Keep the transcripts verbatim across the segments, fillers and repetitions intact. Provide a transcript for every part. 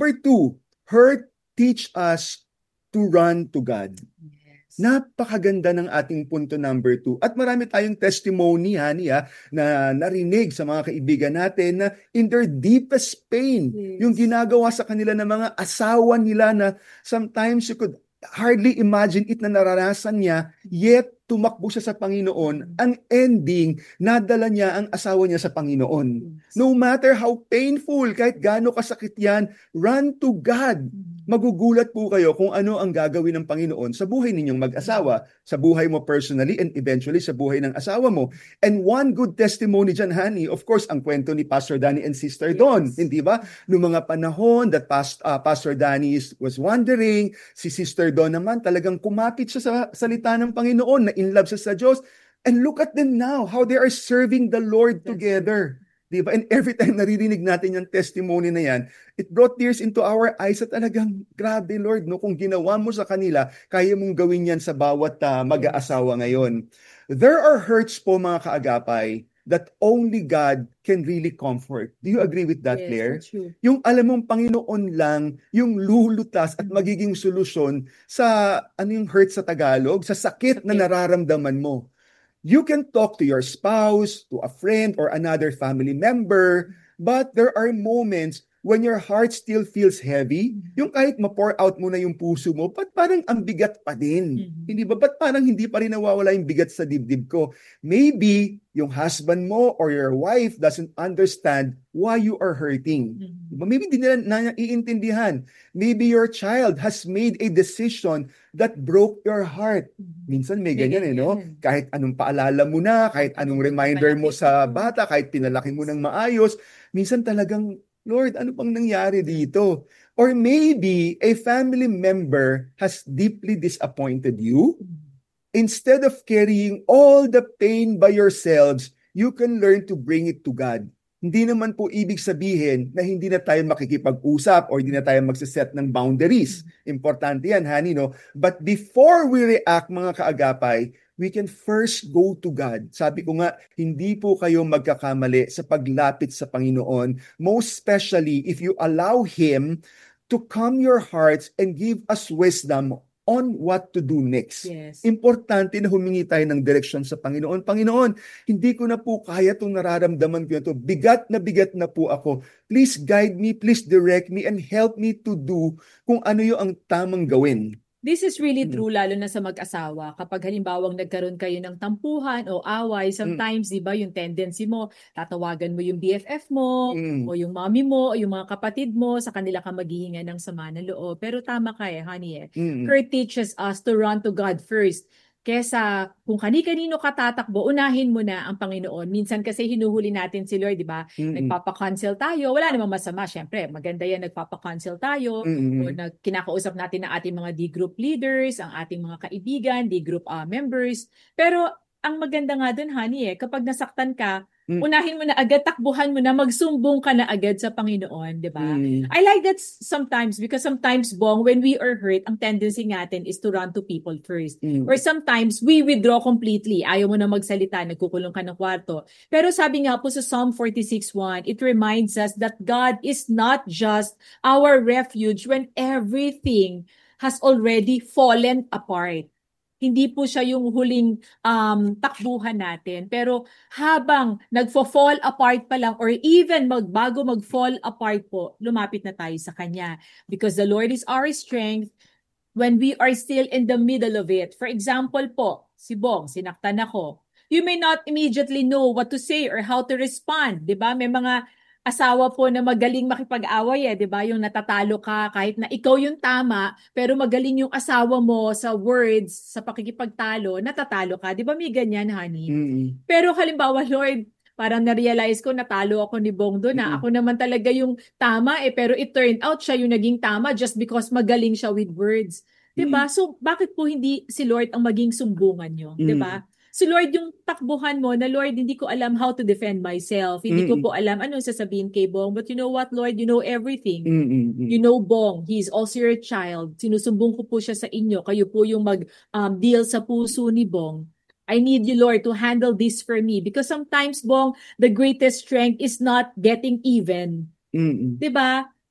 Number two, hurt teach us to run to God. Yes. Napakaganda ng ating punto number two. At marami tayong testimony, honey, ha, na narinig sa mga kaibigan natin na in their deepest pain, Yes. yung ginagawa sa kanila ng mga asawa nila na sometimes you could hardly imagine it na naranasan niya, yet tumakbo siya sa Panginoon. Ang ending, nadala niya ang asawa niya sa Panginoon. Yes. No matter how painful, kahit gaano kasakit yan, run to God. Magugulat po kayo kung ano ang gagawin ng Panginoon sa buhay ninyong mag-asawa, sa buhay mo personally, and eventually sa buhay ng asawa mo. And one good testimony dyan, honey, of course, ang kwento ni Pastor Danny and Sister Yes. Dawn, hindi ba? Noong mga panahon that past, uh, Pastor Danny is, was wandering, si Sister Dawn naman talagang kumapit siya sa salita ng Panginoon, na in love siya sa Diyos. And look at them now, how they are serving the Lord That's together. Diba? And every time naririnig natin yung testimony na yan, it brought tears into our eyes at talagang, grabe Lord, no? Kung ginawa mo sa kanila, kaya mong gawin yan sa bawat uh, mag-aasawa ngayon. There are hurts po mga kaagapay that only God can really comfort. Do you agree with that, Yes, Claire? that's true. Yung alam mong Panginoon lang, yung lulutas at magiging solusyon sa, ano yung hurt sa Tagalog? Sa sakit na Sakit. nararamdaman mo. You can talk to your spouse, to a friend, or another family member, but there are moments when your heart still feels heavy, yung kahit ma-pour out mo na yung puso mo, ba't parang ang bigat pa din? Mhm. Hindi ba? Ba't parang hindi pa rin nawawala yung bigat sa dibdib ko? Maybe yung husband mo or your wife doesn't understand why you are hurting. Mhm. Diba? Maybe hindi nila naiintindihan. Maybe your child has made a decision that broke your heart. Minsan may May ganyan, eh, no? ganyan. Kahit anong paalala mo na, kahit anong Anong reminder mo pagpapalaki sa mo. bata, kahit pinalaki mo ng maayos, minsan talagang, Lord, ano pang nangyari dito? Or maybe a family member has deeply disappointed you. Instead of carrying all the pain by yourselves, you can learn to bring it to God. Hindi naman po ibig sabihin na hindi na tayo makikipag-usap or hindi na tayo magsaset ng boundaries. Importante yan, honey, no? But before we react, mga kaagapay, we can first go to God. Sabi ko nga, hindi po kayo magkakamali sa paglapit sa Panginoon, most especially if you allow Him to calm your hearts and give us wisdom on what to do next. Yes. Importante na humingi tayo ng direksyon sa Panginoon. Panginoon, hindi ko na po kaya itong nararamdaman ko na ito. Bigat na bigat na po ako. Please guide me, please direct me, and help me to do kung ano yung ang tamang gawin. This is really Mm. true lalo na sa mag-asawa. Kapag halimbawang nagkaroon kayo ng tampuhan o away, sometimes, di ba, yung tendency mo, tatawagan mo yung B F F mo, Mm. o yung mommy mo, o yung mga kapatid mo, sa kanila ka maghihinga ng sama ng loob. Pero tama ka eh, honey eh. Mm. Kurt teaches us to run to God first. Kesa kung kani-kanino ka tatakbo, unahin mo na ang Panginoon. Minsan kasi hinuhuli natin si Lord, di ba? Mm. Nagpapa-cancel tayo. Wala namang masama. Siyempre, maganda yan, nagpapa-cancel tayo. Mm. O nag, kinakausap natin ang ating mga D-group leaders, ang ating mga kaibigan, D-group uh, members. Pero ang maganda nga dun, honey, eh, kapag nasaktan ka, Mm. unahin mo na agad, takbuhan mo na, magsumbong ka na agad sa Panginoon, di ba? Mm. I like that sometimes because sometimes, Bong, when we are hurt, ang tendency natin is to run to people first. Mm. Or sometimes, we withdraw completely. Ayaw mo na magsalita, nagkukulong ka ng kwarto. Pero sabi nga po sa Psalm forty-six one, it reminds us that God is not just our refuge when everything has already fallen apart. Hindi po siya yung huling um, takbuhan natin. Pero habang nagfo-fall apart pa lang or even magbago mag-fall apart po, lumapit na tayo sa Kanya. Because the Lord is our strength when we are still in the middle of it. For example po, si Bong, sinaktan ako. You may not immediately know what to say or how to respond. Diba? May mga asawa po na magaling makipag-away eh, 'di ba? Yung natatalo ka kahit na ikaw yung tama, pero magaling yung asawa mo sa words, sa pakikipagtalo, natatalo ka. 'Di ba may ganyan, honey? Mm. Pero halimbawa, Lord, parang na-realize ko natalo ako ni Bong doon na Mm. ako naman talaga yung tama eh, pero it turned out siya yung naging tama just because magaling siya with words. 'Di ba? So bakit po hindi si Lord ang maging sumbungan nyo? 'Di ba? Si Lord yung takbuhan mo na, Lord, hindi ko alam how to defend myself. Hindi ko Mm. po alam ano sasabihin kay Bong. But you know what, Lord? You know everything. Mm. You know Bong. He is also your child. Sinusumbong ko po siya sa inyo. Kayo po yung mag-deal um, sa puso ni Bong. I need you, Lord, to handle this for me. Because sometimes, Bong, the greatest strength is not getting even. Mm. 'Di ba?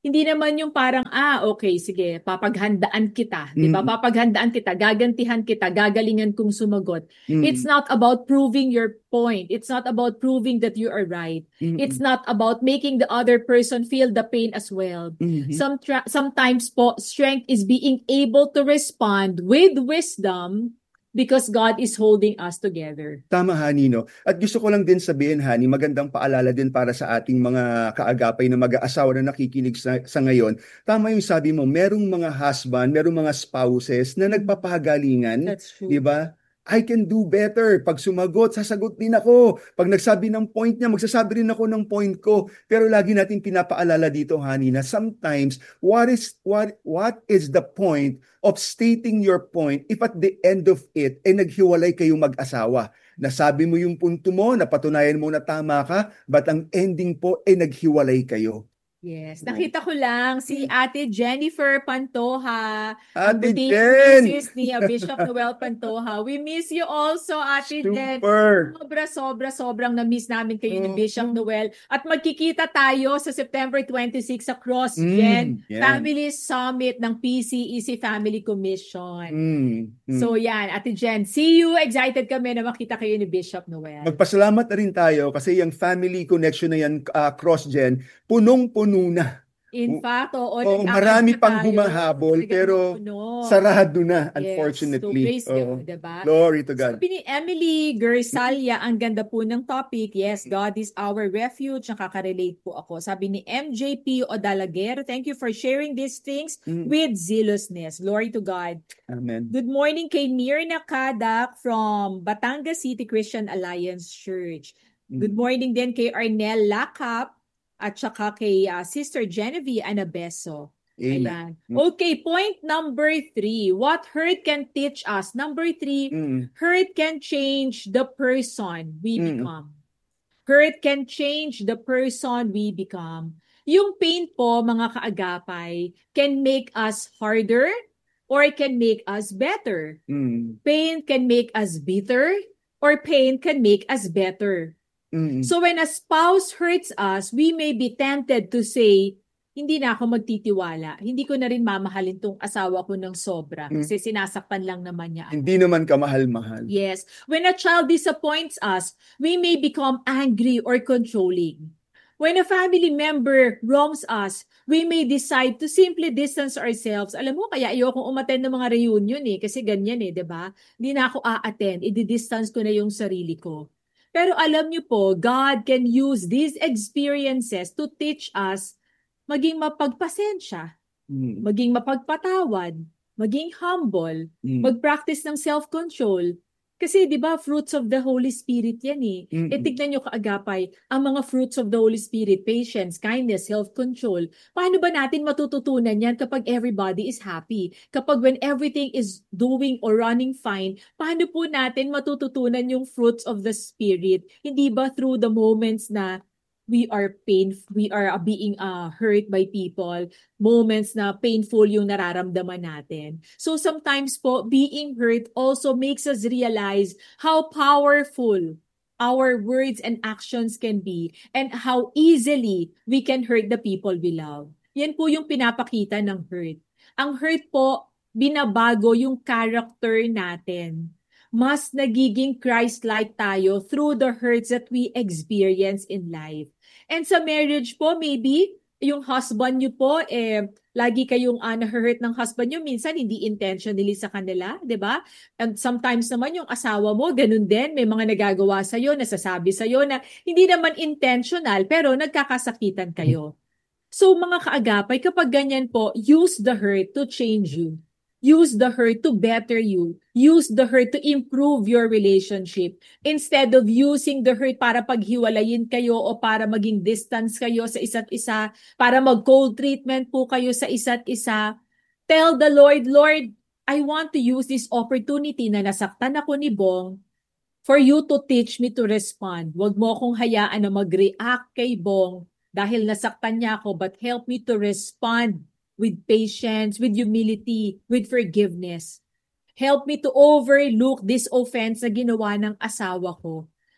Hindi naman yung parang, ah, okay, sige, papaghandaan kita, di ba? Mm. Papaghandaan kita, gagantihan kita, gagalingan kong sumagot. Mm. It's not about proving your point. It's not about proving that you are right. Mm. It's not about making the other person feel the pain as well. Mhm. Some tra- sometimes po, strength is being able to respond with wisdom because God is holding us together. Tama, Hani, no? At gusto ko lang din sabihin, Hani, magandang paalala din para sa ating mga kaagapay na mag-aasawa na nakikinig sa, sa ngayon. Tama yung sabi mo, merong mga husband, merong mga spouses na nagpapagalingan, That's true. di ba? I can do better. Pag sumagot, sasagot din ako. Pag nagsabi ng point niya, magsasabi rin ako ng point ko. Pero lagi natin pinapaalala dito, Hani, na sometimes, what is what what is the point of stating your point if at the end of it, eh naghiwalay kayong mag-asawa? Nasabi mo yung punto mo, napatunayan mo na tama ka, but ang ending po, eh naghiwalay kayo. Yes. Nakita ko lang si Ate Jennifer Pantoja, ang Ate boutique Jen! misis ni uh, Bishop Noel Pantoja. We miss you also, Ate Jen. Super! Sobra, sobra, sobrang na-miss namin kayo ni Mm. Bishop Noel. At magkikita tayo sa September twenty-sixth sa Cross Mm, Gen yan. Family Summit ng P C E C Family Commission. Mm, mm. So yan, Ate Jen, see you. Excited kami na makita kayo ni Bishop Noel. Magpasalamat na rin tayo kasi yung family connection na yan, uh, cross-gen, punong-puno na. In fact, oo, Oh, nag-aas marami na pang tayo. humahabol, Talagang pero puno. sarado na, Yes. unfortunately. So, praise Oo. God, diba? Glory to God. Sabi ni Emily Gersalia, ang ganda po ng topic. Yes, God is our refuge. Nakaka-relate po ako. Sabi ni M J P Odalaguer, thank you for sharing these things Mm. with zealousness. Glory to God. Amen. Good morning kay Mirna Kadak from Batangas City Christian Alliance Church. Good Mm. morning din kay Arnel Lakap at saka kay uh, Sister Genevieve Anabeso. Amen. Ayan. Mm. Okay, point number three. What hurt can teach us? Number three, Mm. hurt can change the person we Mm. become. Hurt can change the person we become. Yung pain po, mga kaagapay, can make us harder or it can make us better. Mm. Pain can make us bitter or pain can make us better. Mm. So when a spouse hurts us, we may be tempted to say, hindi na ako magtitiwala. Hindi ko na rin mamahalin tong asawa ko ng sobra. Mm. Kasi sinasaktan lang naman niya ako. Hindi naman kamahal-mahal. Yes. When a child disappoints us, we may become angry or controlling. When a family member wrongs us, we may decide to simply distance ourselves. Alam mo, kaya ayokong umattend ng mga reunion eh. Kasi ganyan eh, di ba? Hindi na ako a-attend. I-distance ko na yung sarili ko. Pero alam niyo po, God can use these experiences to teach us maging mapagpasensya, Mm. maging mapagpatawad, maging humble, Mm. mag-practice ng self-control. Kasi di ba fruits of the Holy Spirit yan eh. Mm. E tignan nyo kaagapay, ang mga fruits of the Holy Spirit, patience, kindness, self-control. Paano ba natin matututunan yan kapag everybody is happy? Kapag when everything is doing or running fine, paano po natin matututunan yung fruits of the Spirit? Hindi ba through the moments na we are pain, we are uh, being uh, hurt by people, moments na painful yung nararamdaman natin. So sometimes po, being hurt also makes us realize how powerful our words and actions can be and how easily we can hurt the people we love. Yan po yung pinapakita ng hurt. Ang hurt po, binabago yung character natin. Mas nagiging Christ-like tayo through the hurts that we experience in life. And sa marriage po, maybe, yung husband nyo po, eh, lagi kayong uh, na-hurt ng husband nyo, minsan hindi intentionally sa kanila, di ba? And sometimes naman yung asawa mo, ganun din, may mga nagagawa sa'yo, nasasabi sa'yo na hindi naman intentional, pero nagkakasakitan kayo. So mga kaagapay, kapag ganyan po, use the hurt to change you. Use the hurt to better you. Use the hurt to improve your relationship. Instead of using the hurt para paghiwalayin kayo o para maging distance kayo sa isa't isa, para mag-cold treatment po kayo sa isa't isa, tell the Lord, Lord, I want to use this opportunity na nasaktan ako ni Bong for you to teach me to respond. Huwag mo akong hayaan na mag-react kay Bong dahil nasaktan niya ako, but help me to respond with patience, with humility, with forgiveness. Help me to overlook this offense na ginawa ng asawa ko.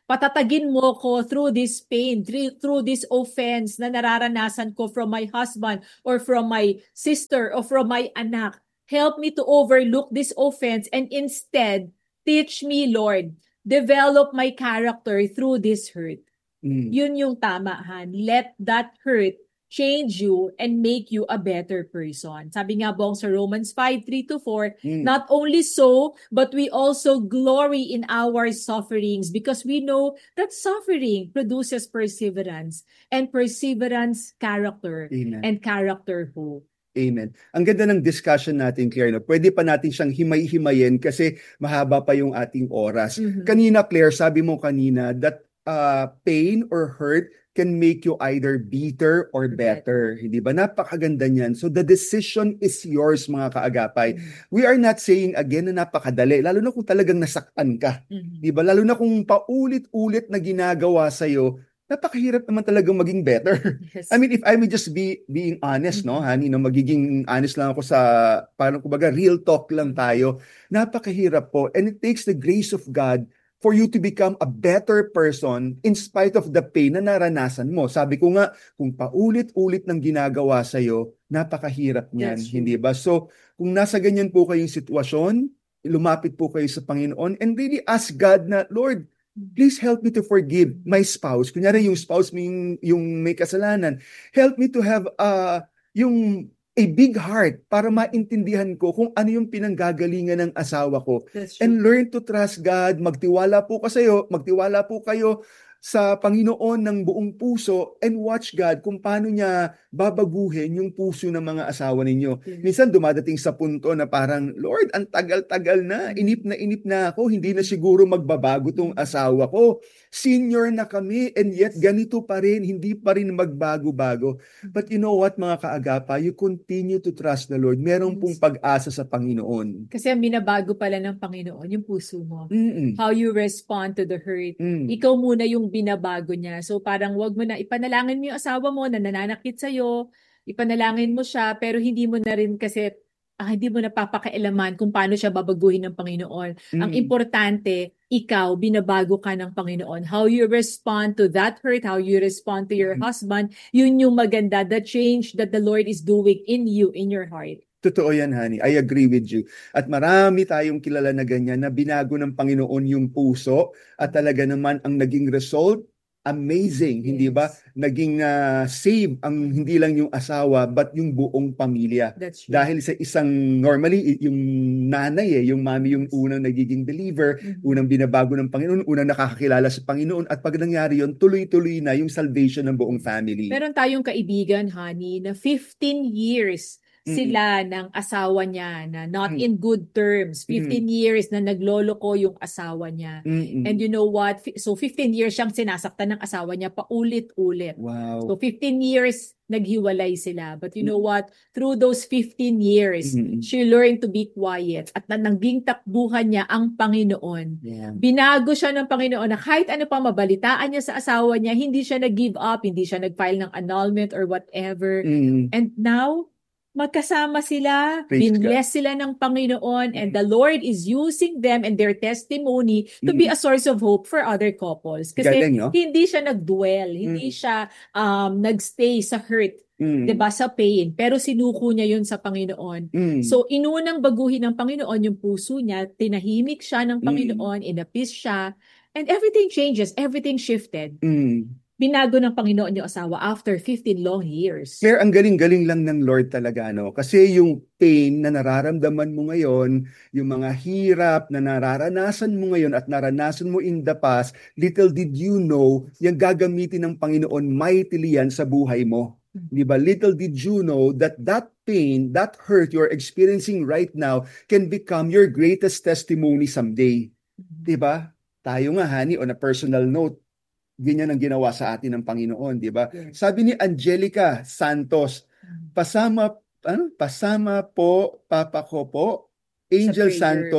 Patatagin mo ko through this pain, through, through this offense na nararanasan ko from my husband or from my sister or from my anak. Help me to overlook this offense and instead, teach me, Lord, develop my character through this hurt. Mm. Yun yung tama, Han. Let that hurt change you and make you a better person. Sabi nga bong sa Romans five, three to four, Mm. not only so, but we also glory in our sufferings because we know that suffering produces perseverance and perseverance character Amen. and character hope. Amen. Ang ganda ng discussion natin, Claire. No? Pwede pa natin siyang himay-himayin kasi mahaba pa yung ating oras. Mhm. Kanina, Claire, sabi mo kanina that uh, pain or hurt can make you either bitter or better. Hindi ba? Napakaganda niyan. So the decision is yours, mga kaagapay. Mhm. We are not saying again na napakadali, lalo na kung talagang nasaktan ka. Mhm. Di ba? Lalo na kung paulit-ulit na ginagawa sa'yo, napakahirap naman talagang maging better. Yes. I mean, if I may just be being honest, no, Mhm. honey, no, magiging honest lang ako sa, parang kumbaga, real talk lang tayo. Napakahirap po. And it takes the grace of God for you to become a better person in spite of the pain na naranasan mo. Sabi ko nga, kung paulit-ulit ng ginagawa sa'yo, napakahirap niyan, That's true. hindi ba? So, kung nasa ganyan po kayong sitwasyon, lumapit po kayo sa Panginoon and really ask God na, Lord, please help me to forgive my spouse. Kunyari yung spouse mo yung, yung may kasalanan. Help me to have uh, yung a big heart para maintindihan ko kung ano yung pinanggagalingan ng asawa ko. That's true. And learn to trust God. Magtiwala po kayo, magtiwala po kayo sa Panginoon ng buong puso and watch God kung paano niya babaguhin yung puso ng mga asawa ninyo. Yes. Minsan dumadating sa punto na parang, Lord, ang tagal-tagal na, inip na inip na ako, hindi na siguro magbabago tong asawa ko. Senior na kami and yet ganito pa rin, hindi pa rin magbago-bago. But you know what, mga kaagapa, you continue to trust the Lord. Meron pong pag-asa sa Panginoon. Kasi ang binabago pala ng Panginoon, yung puso mo. Mm-mm. How you respond to the hurt. Mm. Ikaw muna yung binabago niya. So parang wag mo na, ipanalangin mo yung asawa mo na nananakit sa'yo, ipanalangin mo siya, pero hindi mo na rin kasi, ah, hindi mo napapakailaman kung paano siya babaguhin ng Panginoon. Ang Mm. importante, ikaw, binabago ka ng Panginoon. How you respond to that hurt, how you respond to your Mm. husband, yun yung maganda, the change that the Lord is doing in you, in your heart. Totoo yan, honey. I agree with you. At marami tayong kilala na ganyan na binago ng Panginoon yung puso at talaga naman ang naging result, amazing, hindi ba? Yes. Naging uh, save ang hindi lang yung asawa but yung buong pamilya. That's true. Dahil sa isang, normally, yung nanay eh, yung mami yung unang nagiging believer, Mhm. unang binabago ng Panginoon, unang nakakakilala sa Panginoon at pag nangyari yun, tuloy-tuloy na yung salvation ng buong family. Meron tayong kaibigan, honey, na fifteen years sila ng asawa niya na not Mm. in good terms. Mm. fifteen years na nagloloko yung asawa niya. Mm-mm. And you know what? Fi- So fifteen years siyang sinasaktan ng asawa niya paulit-ulit. Wow. So fifteen years naghiwalay sila. But you know what? Through those fifteen years, Mm. she learned to be quiet at na naging takbuhan niya ang Panginoon. Yeah. Binago siya ng Panginoon na kahit ano pa mabalitaan niya sa asawa niya, hindi siya nag-give up, hindi siya nag-file ng annulment or whatever. Mm. And now, magkasama sila, Praise binbless sila ng Panginoon, and the Lord is using them and their testimony to be a source of hope for other couples. Kasi Galing, no? hindi siya nag-dwell, hindi Mm. siya um, nag-stay sa hurt, Mm. 'di ba, sa pain, pero sinuko niya 'yun sa Panginoon. Mm. So inunang baguhin ng Panginoon yung puso niya, tinahimik siya ng Mm. Panginoon, inapis siya, and everything changes, everything shifted. Mm. Binago ng Panginoon yung asawa after fifteen long years. Claire, ang galing-galing lang ng Lord talaga, no? Kasi yung pain na nararamdaman mo ngayon, yung mga hirap na nararanasan mo ngayon at naranasan mo in the past, little did you know, yung gagamitin ng Panginoon mightily yan sa buhay mo. Di ba? Little did you know that that pain, that hurt you're experiencing right now can become your greatest testimony someday. Di ba? Tayo nga, honey, on a personal note, ganyan ang ginawa sa atin ng Panginoon, di ba? Yes. Sabi ni Angelica Santos, pasama ano, pasama po papa ko po, Angel prayer. Santos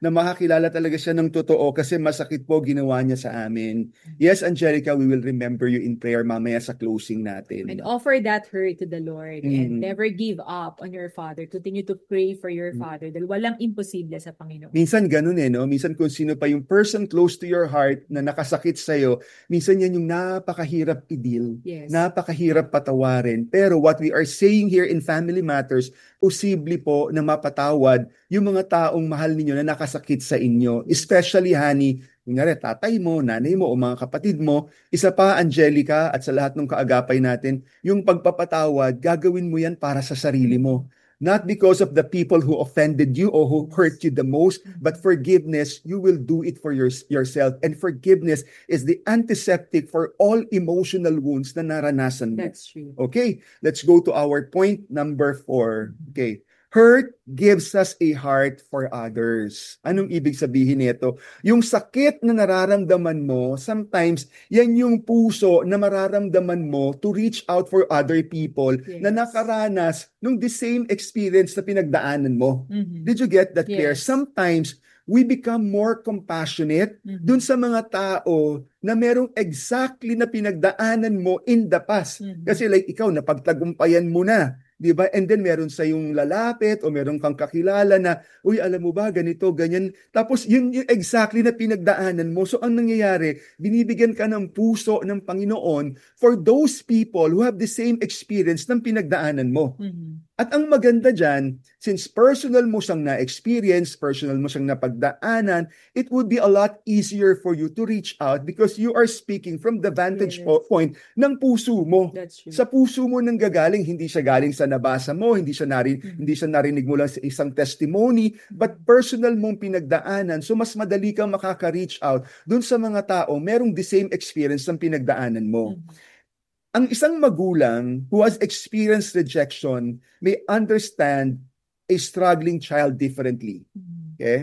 na makakilala talaga siya ng totoo kasi masakit po ginawa niya sa amin. Yes, Angelica, we will remember you in prayer mamaya sa closing natin. And offer that hurt to the Lord and Mm. never give up on your father. Continue to pray for your Mm. father dahil walang imposible sa Panginoon. Minsan ganun eh, no? Minsan kung sino pa yung person close to your heart na nakasakit sa'yo, minsan yan yung napakahirap i-deal, Yes. napakahirap patawarin. Pero what we are saying here in Family Matters, posible po na mapatawad yung mga taong mahal ninyo na nakasakit sa inyo. Especially, honey, kunyari, tatay mo, nanay mo, o mga kapatid mo. Isa pa, Angelica, at sa lahat ng kaagapay natin, yung pagpapatawad, gagawin mo yan para sa sarili mo. Not because of the people who offended you or who hurt you the most, but forgiveness, you will do it for your, yourself. And forgiveness is the antiseptic for all emotional wounds na naranasan mo. That's true. Okay, let's go to our point number four. Okay. Hurt gives us a heart for others. Anong ibig sabihin nito? Yung sakit na nararamdaman mo, sometimes, yan yung puso na mararamdaman mo to reach out for other people Yes. na nakaranas nung the same experience na pinagdaanan mo. Mhm. Did you get that clear? Yes. Sometimes, we become more compassionate Mhm. dun sa mga tao na merong exactly na pinagdaanan mo in the past. Mhm. Kasi like ikaw, napagtagumpayan mo na. Di ba? And then meron sa yung lalapit o meron kang kakilala na, uy, alam mo ba, ganito, ganyan. Tapos yun yung exactly na pinagdaanan mo. So ang nangyayari, binibigyan ka ng puso ng Panginoon for those people who have the same experience ng pinagdaanan mo. Mhm. At ang maganda dyan, since personal mo siyang na-experience, personal mo siyang napagdaanan, it would be a lot easier for you to reach out because you are speaking from the vantage Yes. po- point ng puso mo. That's true. Sa puso mo nang gagaling, hindi siya galing sa nabasa mo, hindi siya narin, Mhm. hindi siya narinig mo lang sa isang testimony, but personal mong pinagdaanan. So mas madali kang makaka-reach out dun sa mga tao merong the same experience ng pinagdaanan mo. Mhm. Ang isang magulang who has experienced rejection may understand a struggling child differently. Mhm. Okay?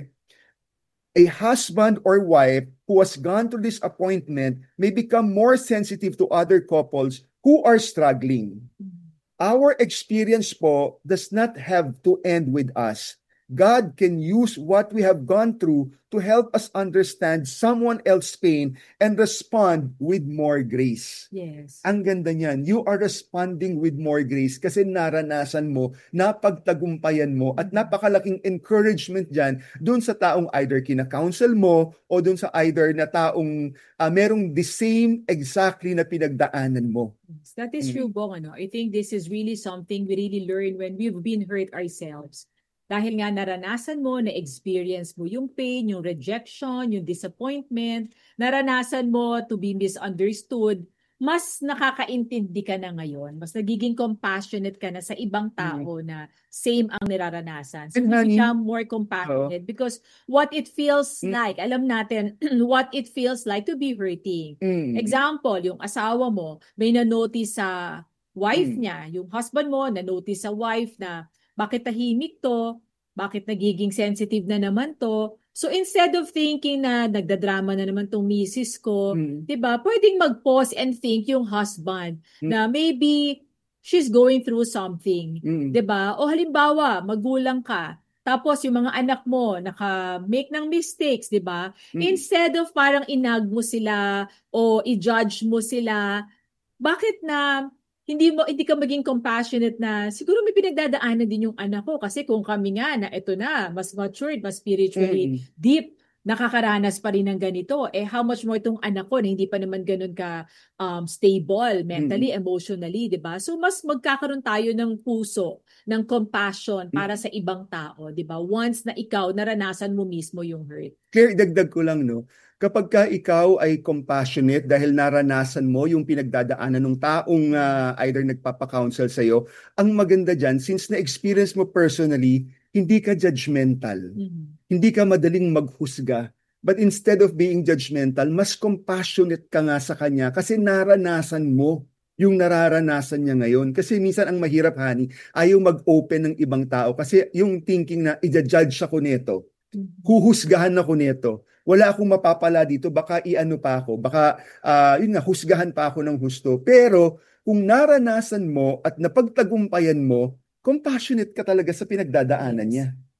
A husband or wife who has gone through disappointment may become more sensitive to other couples who are struggling. Mhm. Our experience po does not have to end with us. God can use what we have gone through to help us understand someone else's pain and respond with more grace. Yes. Ang ganda niyan. You are responding with more grace kasi naranasan mo, napagtagumpayan mo, at napakalaking encouragement dyan dun sa taong either kina-counsel mo o dun sa either na taong uh, merong the same exactly na pinagdaanan mo. Yes, that is Mm. true, Bong. Ano? I think this is really something we really learn when we've been hurt ourselves. Dahil nga naranasan mo, na-experience mo yung pain, yung rejection, yung disappointment, naranasan mo to be misunderstood, mas nakakaintindi ka na ngayon. Mas nagiging compassionate ka na sa ibang tao na same ang niraranasan. So, And you honey, become more compassionate because what it feels Mm. like, alam natin, what it feels like to be hurting. Mm. Example, yung asawa mo, may na-notice sa wife Mm. niya, yung husband mo, na-notice sa wife na bakit tahimik to, bakit nagiging sensitive na naman to. So instead of thinking na nagdadrama na naman tong misis ko, Mm. 'di ba? Pwedeng mag-pause and think yung husband Mm. na maybe she's going through something, Mm. 'di ba? O halimbawa, magulang ka, tapos yung mga anak mo naka-make ng mistakes, 'di ba? Mm. Instead of parang inag mo sila o i-judge mo sila, bakit na hindi mo hindi ka maging compassionate na siguro may pinagdadaanan din yung anak ko kasi kung kami nga na ito na mas matured, mas spiritually Mm. deep, nakakaranas pa rin ng ganito, eh how much more itong anak ko na hindi pa naman ganun ka um, stable mentally, emotionally, 'di ba? So mas magkakaroon tayo ng puso, ng compassion para sa ibang tao, 'di ba? Once na ikaw naranasan mo mismo yung hurt. Clear, idagdag ko lang, no? Kapag ka ikaw ay compassionate dahil naranasan mo yung pinagdadaanan ng taong uh, either nagpapa-counsel sa'yo, ang maganda dyan, since na-experience mo personally, hindi ka judgmental. Mhm. Hindi ka madaling maghusga. But instead of being judgmental, mas compassionate ka nga sa kanya kasi naranasan mo yung nararanasan niya ngayon. Kasi minsan ang mahirap, honey, ayaw mag-open ng ibang tao kasi yung thinking na i-judge ako nito. Mhm. Huhusgahan ako nito. Wala akong mapapala dito, baka iano pa ako, baka uh, yun nga, husgahan pa ako ng husto. Pero kung naranasan mo at napagtagumpayan mo, compassionate ka talaga sa pinagdadaanan Yes. niya.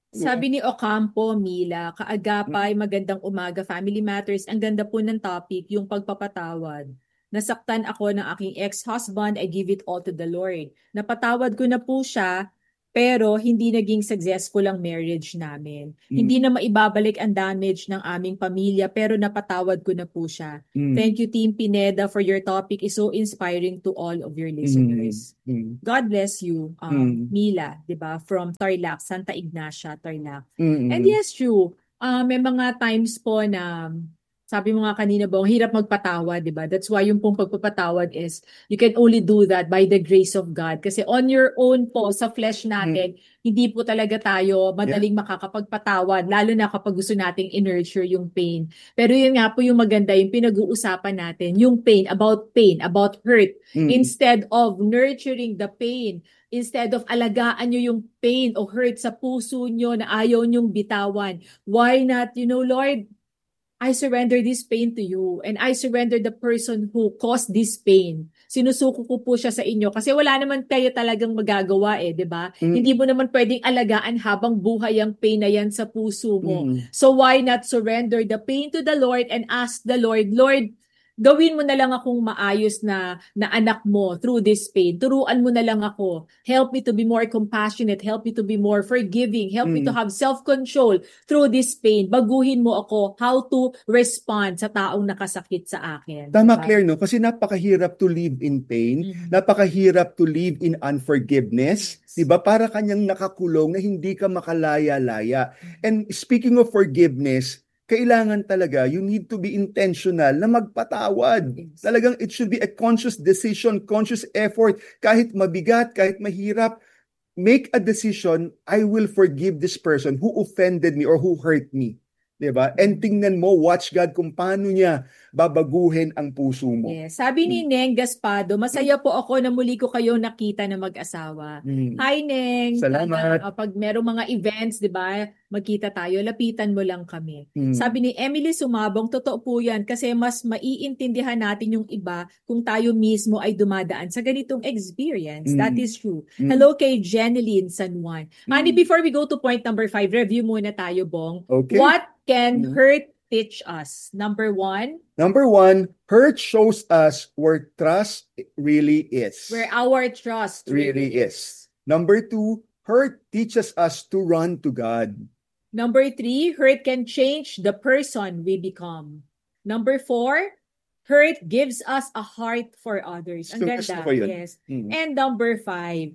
Sabi ni Ocampo, Mila, kaagapay, magandang umaga, Family Matters. Ang ganda po ng topic, yung pagpapatawad. Nasaktan ako ng aking ex-husband, I give it all to the Lord. Napatawad ko na po siya, pero hindi naging successful ang marriage namin. Mm. Hindi na maibabalik ang damage ng aming pamilya, pero napatawad ko na po siya. Mm. Thank you, Team Pineda, for your topic. Is so inspiring to all of your listeners. Mm. God bless you, Mm. um, Mila, di ba? From Tarlac, Santa Ignacia, Tarlac. Mm. And yes, true. Uh, may mga times po na, sabi mo nga kanina ba, ang hirap magpatawad, di ba? That's why yung pong pagpapatawad is, you can only do that by the grace of God. Kasi on your own po, sa flesh natin, mm. hindi po talaga tayo madaling yeah. makakapagpatawad, lalo na kapag gusto nating i-nurture yung pain. Pero yun nga po yung maganda, yung pinag-uusapan natin, yung pain, about pain, about hurt. Mm. Instead of nurturing the pain, instead of alagaan nyo yung pain o hurt sa puso nyo na ayaw nyong bitawan, why not, you know, Lord, I surrender this pain to you and I surrender the person who caused this pain. Sinusuko ko po siya sa inyo kasi wala naman kayo talagang magagawa eh, di ba? Mm. Hindi mo naman pwedeng alagaan habang buhay ang pain na yan sa puso mo. Mm. So why not surrender the pain to the Lord and ask the Lord, Lord, gawin mo na lang akong maayos na, na anak mo through this pain. Turuan mo na lang ako. Help me to be more compassionate. Help me to be more forgiving. Help mm. me to have self-control through this pain. Baguhin mo ako how to respond sa taong nakasakit sa akin. Tama, diba? Claire, no? Kasi napakahirap to live in pain. Mm-hmm. Napakahirap to live in unforgiveness. Yes. Diba? Para kanyang nakakulong na hindi ka makalaya-laya. And speaking of forgiveness, kailangan talaga, you need to be intentional na magpatawad. Yes. Talagang it should be a conscious decision, conscious effort. Kahit mabigat, kahit mahirap, make a decision, I will forgive this person who offended me or who hurt me. Diba? And tingnan mo, watch God kung paano niya babaguhin ang puso mo. Yes. Sabi ni hmm. Neng Gaspado, masaya po ako na muli ko kayo nakita na mag-asawa. Hmm. Hi, Neng. Salamat. Uh, pag merong mga events, di ba, magkita tayo, lapitan mo lang kami. Hmm. Sabi ni Emily Sumabong, totoo po yan kasi mas maiintindihan natin yung iba kung tayo mismo ay dumadaan sa ganitong experience. Hmm. That is true. Hmm. Hello kay Jeneline San Juan. Hmm. Honey, before we go to point number five, review muna tayo, Bong. Okay. What can hmm. hurt teach us? Number one? Number one, hurt shows us where trust really is. Where our trust really, really is. is. Number two, hurt teaches us to run to God. Number three, hurt can change the person we become. Number four, hurt gives us a heart for others. Ang ganda. Yes. Mm-hmm. And number five,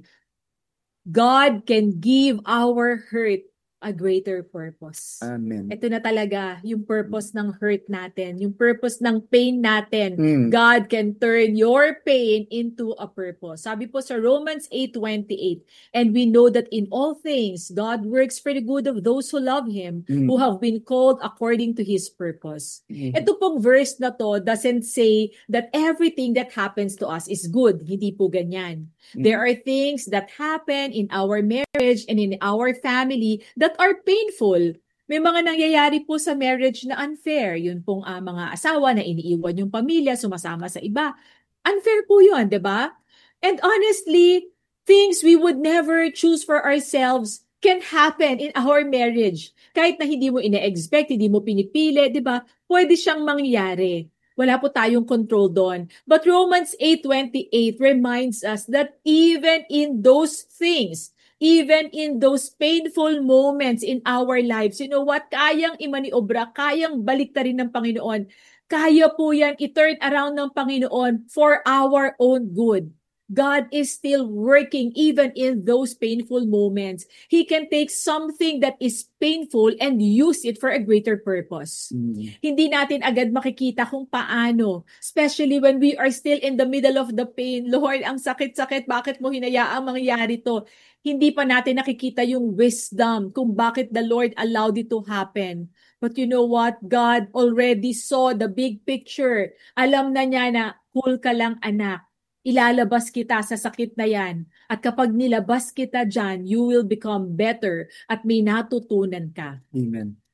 God can give our hurt a greater purpose. Amen. Ito na talaga yung purpose ng hurt natin, yung purpose ng pain natin. Mm. God can turn your pain into a purpose. Sabi po sa Romans eight twenty-eight, and we know that in all things, God works for the good of those who love Him, mm. who have been called according to His purpose. Mm. Ito pong verse na to doesn't say that everything that happens to us is good. Hindi po ganyan. Mm. There are things that happen in our marriage and in our family that are painful. May mga nangyayari po sa marriage na unfair. Yun pong uh, mga asawa na iniiwan yung pamilya, sumasama sa iba. Unfair po yun, di ba? And honestly, things we would never choose for ourselves can happen in our marriage. Kahit na hindi mo ine-expect, hindi mo pinipili, di ba? Pwede siyang mangyari. Wala po tayong control doon. But Romans eight twenty-eight reminds us that even in those things, even in those painful moments in our lives, you know what? Kayang imaniobra, kayang baliktarin ng Panginoon. Kaya po yan i-turn around ng Panginoon for our own good. God is still working even in those painful moments. He can take something that is painful and use it for a greater purpose. Mm. Hindi natin agad makikita kung paano, especially when we are still in the middle of the pain. Lord, ang sakit-sakit, bakit mo hinayaang mangyari to? Hindi pa natin nakikita yung wisdom kung bakit the Lord allowed it to happen. But you know what? God already saw the big picture. Alam na niya na, cool ka lang anak. Ilalabas kita sa sakit na yan. At kapag nilabas kita dyan, you will become better at may natutunan ka. Amen.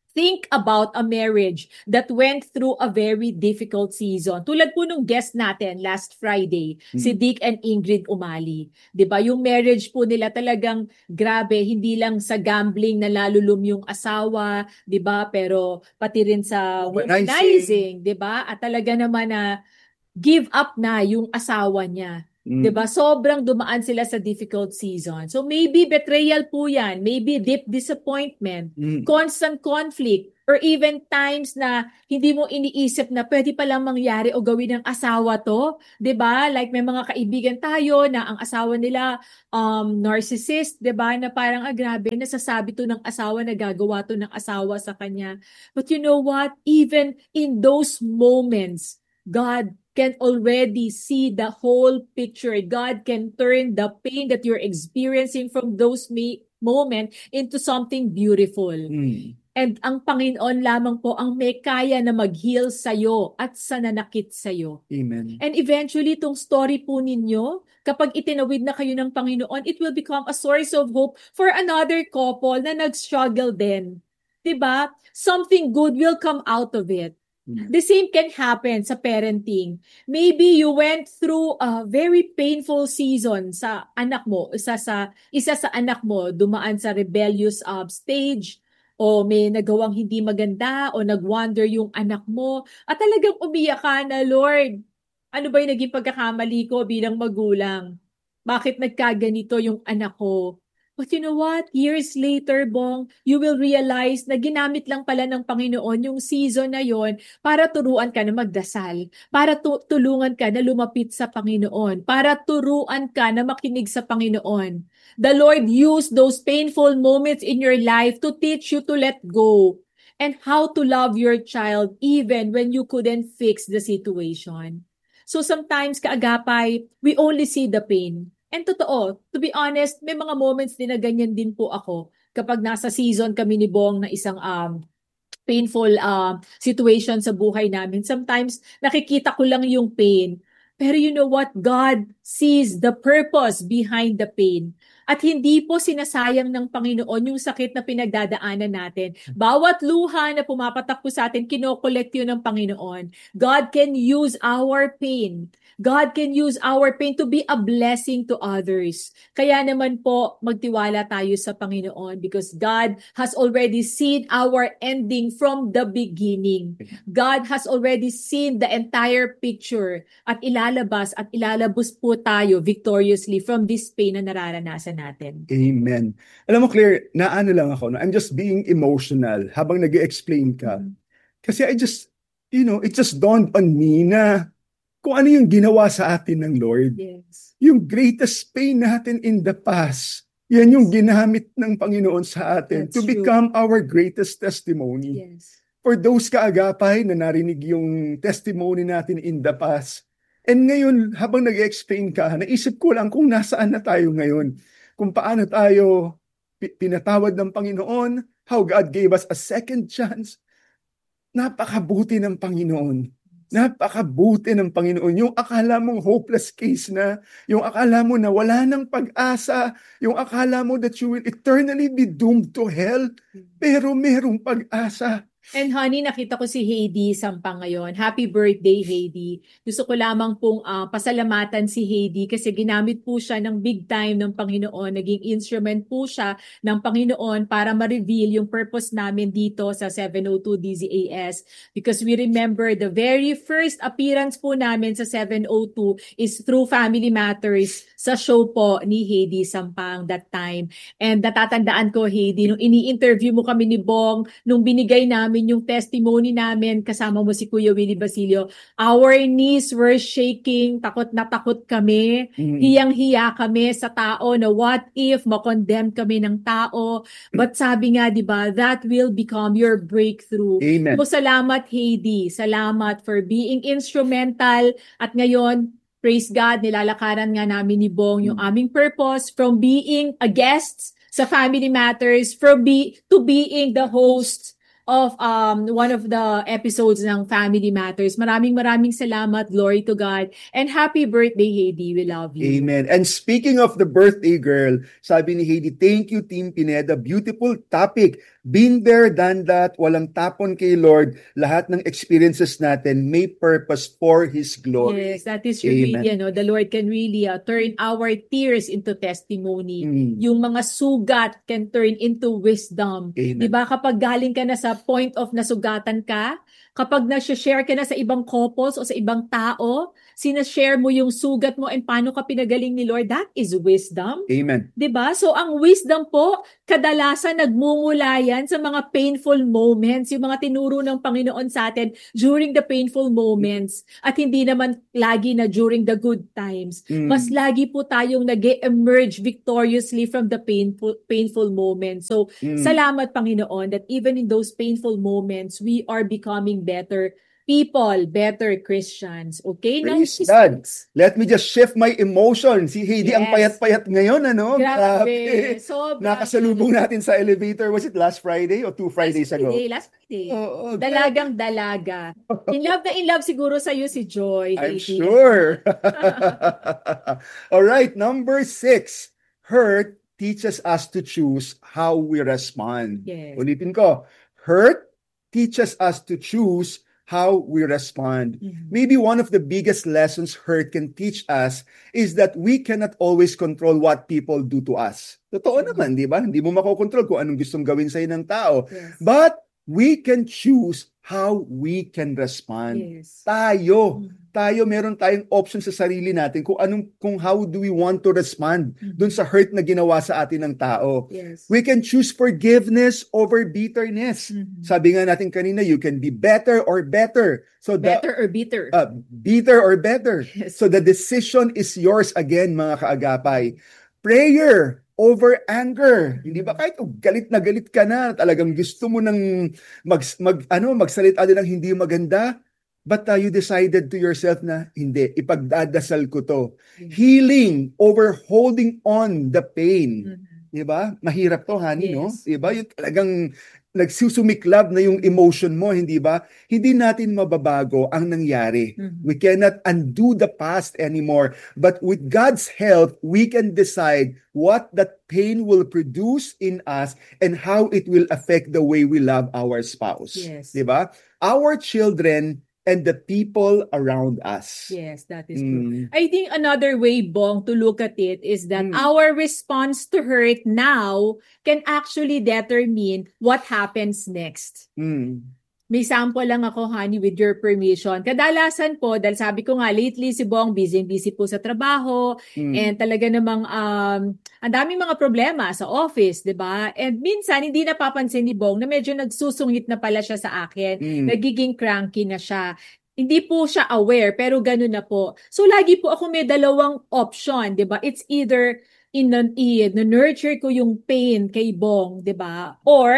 Think about a marriage that went through a very difficult season. Tulad po nung guest natin last Friday, Hmm. si Dick and Ingrid Umali. 'Di ba? Yung marriage po nila talagang grabe, hindi lang sa gambling na nalulum yung asawa, 'di ba? Pero pati rin sa Womanizing. womanizing, 'di ba? At talaga naman na give up na yung asawa niya. Mm. 'Di ba? Sobrang dumaan sila sa difficult season. So maybe betrayal po 'yan, maybe deep disappointment, Mm. constant conflict, or even times na hindi mo iniisip na pwede palang mangyari o gawin ng asawa to, 'di ba? Like may mga kaibigan tayo na ang asawa nila um narcissist, 'di ba? Na parang ah, grabe, nasasabi to ng asawa na gagawa to ng asawa sa kanya. But you know what? Even in those moments, God can already see the whole picture. God can turn the pain that you're experiencing from those me- moment into something beautiful. Mm. And ang Panginoon lamang po ang may kaya na mag-heal sa'yo at sa nanakit sa'yo. Amen. And eventually, itong story po ninyo, kapag itinawid na kayo ng Panginoon, it will become a source of hope for another couple na nag-struggle din. Diba? Something good will come out of it. Mm. The same can happen sa parenting. Maybe you went through a very painful season sa anak mo, isa sa isa sa anak mo dumaan sa rebellious uh, stage, o may nagawang hindi maganda, o nag-wander yung anak mo at talagang umiyak ka na, Lord, ano ba yung naging pagkakamali ko bilang magulang? Bakit nagkaganito yung anak ko? But you know what? Years later, Bong, you will realize na ginamit lang pala ng Panginoon yung season na yon para turuan ka na magdasal, para tu- tulungan ka na lumapit sa Panginoon, para turuan ka na makinig sa Panginoon. The Lord used those painful moments in your life to teach you to let go and how to love your child even when you couldn't fix the situation. So sometimes, kaagapay, we only see the pain. And totoo, to be honest, may mga moments din na ganyan din po ako kapag nasa season kami ni Bong na isang um, painful um, situation sa buhay namin. Sometimes, nakikita ko lang yung pain. Pero you know what? God sees the purpose behind the pain. At hindi po sinasayang ng Panginoon yung sakit na pinagdadaanan natin. Bawat luha na pumapatak po sa atin, kinokolekt yun ng Panginoon. God can use our pain. God can use our pain to be a blessing to others. Kaya naman po, magtiwala tayo sa Panginoon because God has already seen our ending from the beginning. God has already seen the entire picture at ilalabas at ilalabos po tayo victoriously from this pain na nararanasan natin. Amen. Alam mo, Claire, naano lang ako, no? I'm just being emotional habang nag-explain ka. Mm. Kasi I just, you know, it just dawned on me na kung ano yung ginawa sa atin ng Lord. Yes. Yung greatest pain natin in the past, yan yung ginamit ng Panginoon sa atin That's to true. become our greatest testimony. Yes. For those kaagapay na narinig yung testimony natin in the past. And ngayon, habang nag-explain ka, naisip ko lang kung nasaan na tayo ngayon. Kung paano tayo pi- pinatawad ng Panginoon, how God gave us a second chance. Napakabuti ng Panginoon. Napakabuti ng Panginoon. Yung akala mong hopeless case na, yung akala mo na wala ng pag-asa, yung akala mo that you will eternally be doomed to hell, pero merong pag-asa. And honey, nakita ko si Heidi Sampang ngayon. Happy birthday, Heidi. Gusto ko lamang pong uh, pasalamatan si Heidi kasi ginamit po siya ng big time ng Panginoon. Naging instrument po siya ng Panginoon para ma-reveal yung purpose namin dito sa seven oh two D Z A S. Because we remember the very first appearance po namin sa seven oh two is through Family Matters sa show po ni Heidi Sampang that time. And natatandaan ko, Heidi, nung ini-interview mo kami ni Bong, nung binigay namin yung testimony namin, kasama mo si Kuya Willie Basilio, our knees were shaking, takot na takot kami, Mm. hiyang-hiya kami sa tao na what if makondemn kami ng tao. But sabi nga, di ba, that will become your breakthrough. Amen. So salamat, Heidi. Salamat for being instrumental. At ngayon, praise God, nilalakaran nga namin ni Bong yung aming purpose from being a guest sa Family Matters, from be to being the host of um one of the episodes ng Family Matters. Maraming maraming salamat. Glory to God. And happy birthday, Heidi. We love you. Amen. And speaking of the birthday girl, sabi ni Heidi, thank you, Team Pineda. Beautiful topic. Been there, done that. Walang tapon kay Lord. Lahat ng experiences natin may purpose for His glory. Yes, that is really, Amen. you know, the Lord can really uh, turn our tears into testimony. Mm. Yung mga sugat can turn into wisdom. Amen. Di ba? Kapag galing ka na sa point of nasugatan ka, kapag na-share ka na sa ibang couples o sa ibang tao, sinashare mo yung sugat mo and paano ka pinagaling ni Lord, that is wisdom. Amen. 'Di ba? So ang wisdom po, kadalasan nagmumula yan sa mga painful moments, yung mga tinuro ng Panginoon sa atin during the painful moments at hindi naman lagi na during the good times. Mm. Mas lagi po tayong nag-emerge victoriously from the painful painful moments. So Mm. salamat Panginoon that even in those painful moments, we are becoming better people, better Christians. Okay? Praise Nice. God. Let me just shift my emotion. Si Heidi ang Yes. payat-payat ngayon, ano? Grabe. Sobra. Nakasalubong natin sa elevator. Was it last Friday or two Fridays last ago? Friday, last Friday. Oo, Dalagang dalaga. In love na in love siguro sa'yo si Joy. I'm Heidi. sure. All right, number six. Hurt teaches us to choose how we respond. Yes. Ulitin ko. Hurt teaches us to choose how we respond. Mhm. Maybe one of the biggest lessons hurt can teach us is that we cannot always control what people do to us. Totoo Mhm. naman, di ba? Hindi mo makokontrol kung anong gustong gawin sa'yo ng tao. Yes. But we can choose how we can respond. Yes. Tayo, Mhm. tayo meron tayong option sa sarili natin kung anong kung how do we want to respond Mhm. dun sa hurt na ginawa sa atin ng tao. Yes. We can choose forgiveness over bitterness. Mhm. Sabi nga natin kanina, you can be better or better. So the Better or bitter? uh, bitter or better. Yes. So the decision is yours again, mga kaagapay. Prayer over anger. Hindi ba kahit oh, galit na galit ka na, talagang gusto mo nang mag, mag ano magsalita din ng hindi maganda, but uh, you decided to yourself na hindi, ipagdadasal ko to. Mhm. Healing over holding on the pain. Mhm. Di ba? Mahirap to, honey, no? Yes. Di ba? Yung talagang nagsusumiklab na yung emotion mo, hindi ba? Hindi natin mababago ang nangyari. Mhm. We cannot undo the past anymore. But with God's help, we can decide what that pain will produce in us and how it will affect the way we love our spouse. Yes. Di ba? Our children and the people around us. Yes, that is true. Mm. I think another way, Bong, to look at it is that Mm. our response to hurt now can actually determine what happens next. Mm. May sample lang ako, honey, with your permission. Kadalasan po, dahil sabi ko nga, lately si Bong busy-busy po sa trabaho, Mm. and talaga namang um, ang daming mga problema sa office, di ba? And minsan, hindi napapansin ni Bong na medyo nagsusungit na pala siya sa akin. Mm. Nagiging cranky na siya. Hindi po siya aware, pero ganun na po. So, lagi po ako may dalawang option, di ba? It's either in nurture ko yung pain kay Bong, di ba? Or,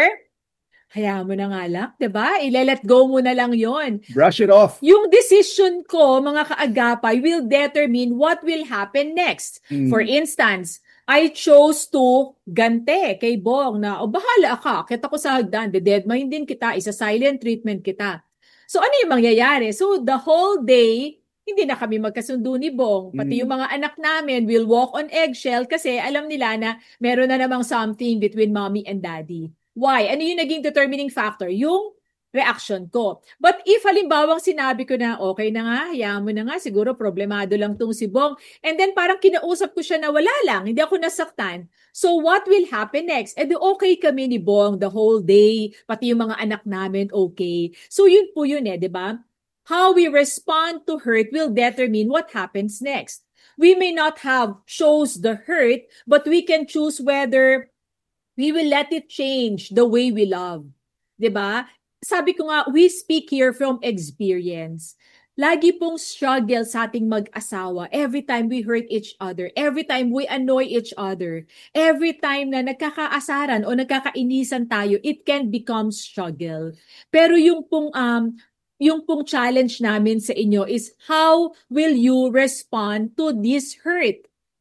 hayaan mo na nga lang, di ba? I-let go mo na lang yon. Brush it off. Yung decision ko, mga kaagapay, will determine what will happen next. Mm. For instance, I chose to gante kay Bong na, o bahala ka, kita ko sa hagdan, de-deadmine din kita, isa silent treatment kita. So ano yung mangyayari? So the whole day, hindi na kami magkasundo ni Bong. Pati Mm. yung mga anak namin will walk on eggshell kasi alam nila na meron na namang something between mommy and daddy. Why? Ano yung naging determining factor? Yung reaction ko. But if halimbawang sinabi ko na, okay na nga, hayaan mo na nga, siguro problemado lang tong si Bong. And then parang kinausap ko siya na wala lang, hindi ako nasaktan. So what will happen next? Eh di okay kami ni Bong the whole day, pati yung mga anak namin okay. So yun po yun eh, di ba? How we respond to hurt will determine what happens next. We may not have chose the hurt, but we can choose whether we will let it change the way we love. 'Di ba? Sabi ko nga, we speak here from experience. Lagi pong struggle sa ating mag-asawa every time we hurt each other, every time we annoy each other, every time na nagkakaasaran o nagkakainisan tayo, it can become struggle. Pero yung pong um yung pong challenge namin sa inyo is how will you respond to this hurt?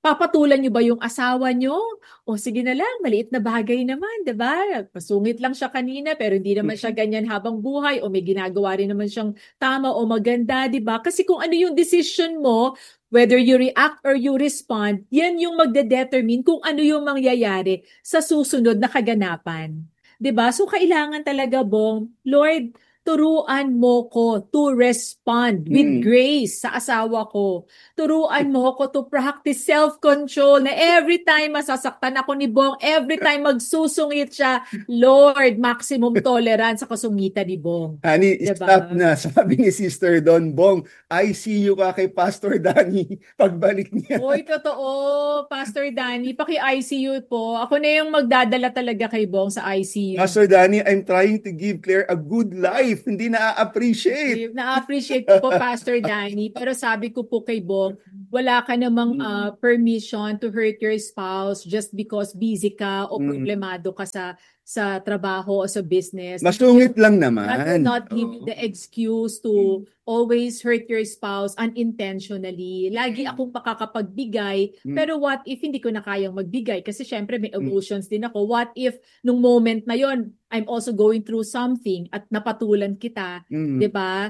Papatulan nyo ba yung asawa nyo? O sige na lang, maliit na bagay naman, di ba? Pasungit lang siya kanina, pero hindi naman siya ganyan habang buhay, o may ginagawa rin naman siyang tama o maganda, di ba? Kasi kung ano yung decision mo, whether you react or you respond, yan yung magde-determine kung ano yung mangyayari sa susunod na kaganapan. Di ba? So, kailangan talaga, Bong, Lord, turuan mo ko to respond with Mm. grace sa asawa ko. Turuan mo ko to practice self-control na every time masasaktan ako ni Bong, every time magsusungit siya, Lord, maximum tolerance sa kasungitan ni Bong. Honey, Diba? stop na. Sabi ni Sister Don Bong, I see you ka kay Pastor Danny pagbalik niya. Hoy, totoo, Pastor Danny, paki-I C U po. Ako na yung magdadala talaga kay Bong sa I C U. Pastor Danny, I'm trying to give Claire a good life. Hindi na-appreciate. Na-appreciate ko po, Pastor Danny. Pero sabi ko po kay Bong, wala ka namang uh, permission to hurt your spouse just because busy ka o Mm. problemado ka sa sa trabaho o sa business. Masungit lang naman. That will not give you Oo. the excuse to always hurt your spouse unintentionally. Lagi akong makakapagbigay, Mm. pero what if hindi ko na kayang magbigay? Kasi syempre may Mm. emotions din ako. What if nung moment na yon I'm also going through something at napatulan kita, Mm. 'di ba?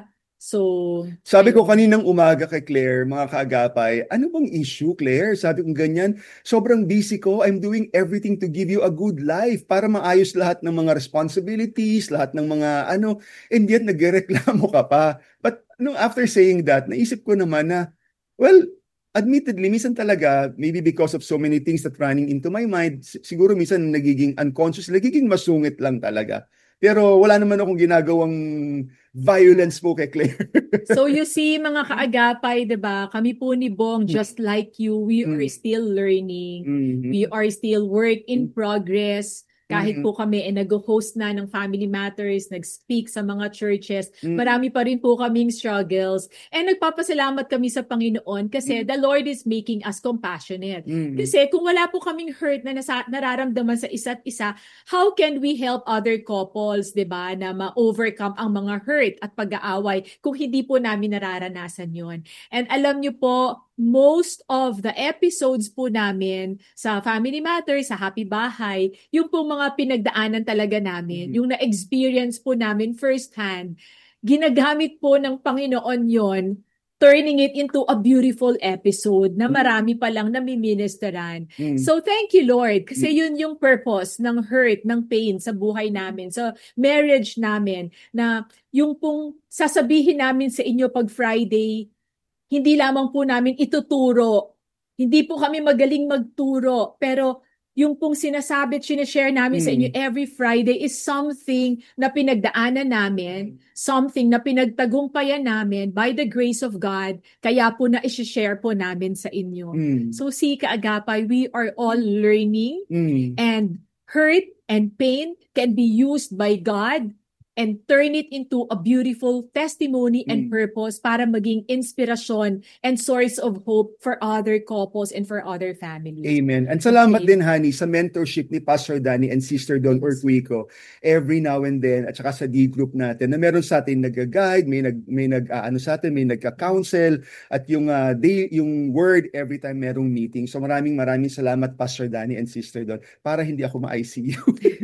So, Sabi ko ayun. kaninang umaga kay Claire, mga kaagapay, ano bang issue, Claire? Sabi ko ganyan, sobrang busy ko. I'm doing everything to give you a good life para maayos lahat ng mga responsibilities, lahat ng mga ano, and yet nagreklamo ka pa. But nung after saying that, naisip ko naman na, well, admittedly, minsan talaga, maybe because of so many things that running into my mind, si- siguro minsan nagiging unconscious, nagiging masungit lang talaga. Pero wala naman akong ginagawang violence po kay Claire. So you see, mga kaagapay, 'di ba? Kami po ni Bong, just like you, we are Mm. still learning. Mhm. We are still work in progress. Kahit Mhm. po kami eh, nag-host na ng Family Matters, nag-speak sa mga churches, Mm. marami pa rin po kaming struggles. And nagpapasalamat kami sa Panginoon kasi Mm. the Lord is making us compassionate. Mm. Kasi kung wala po kaming hurt na nasa, nararamdaman sa isa't isa, how can we help other couples, 'di ba, na ma-overcome ang mga hurt at pag-aaway kung hindi po namin nararanasan 'yon? And alam niyo po, most of the episodes po namin sa Family Matters, sa Happy Bahay, yung po mga pinagdaanan talaga namin, Mhm. yung na-experience po namin firsthand, ginagamit po ng Panginoon yon, turning it into a beautiful episode na marami palang namiministeran. Mm. So thank you, Lord, kasi yun yung purpose ng hurt, ng pain sa buhay namin, sa marriage namin, na yung pong sasabihin namin sa inyo pag Friday, hindi lamang po namin ituturo. Hindi po kami magaling magturo, pero yung pong sinasabi at sinishare namin sa inyo Mm. every Friday is something na pinagdaanan namin, something na pinagtagumpayan namin by the grace of God, kaya po na isi-share po namin sa inyo. Mm. So si Kaagapay, we are all learning, Mm. and hurt and pain can be used by God and turn it into a beautiful testimony and Mm. purpose para maging inspirasyon and source of hope for other couples and for other families. Amen. And salamat Okay. din, honey, sa mentorship ni Pastor Danny and Sister Don Orquico every now and then, at saka sa D-group natin, na meron sa atin nag-guide, may nag may nag uh, ano sa atin, may nagka-counsel, at yung uh, day, yung word every time merong meeting. So maraming maraming salamat, Pastor Danny and Sister Don, para hindi ako ma-I C U.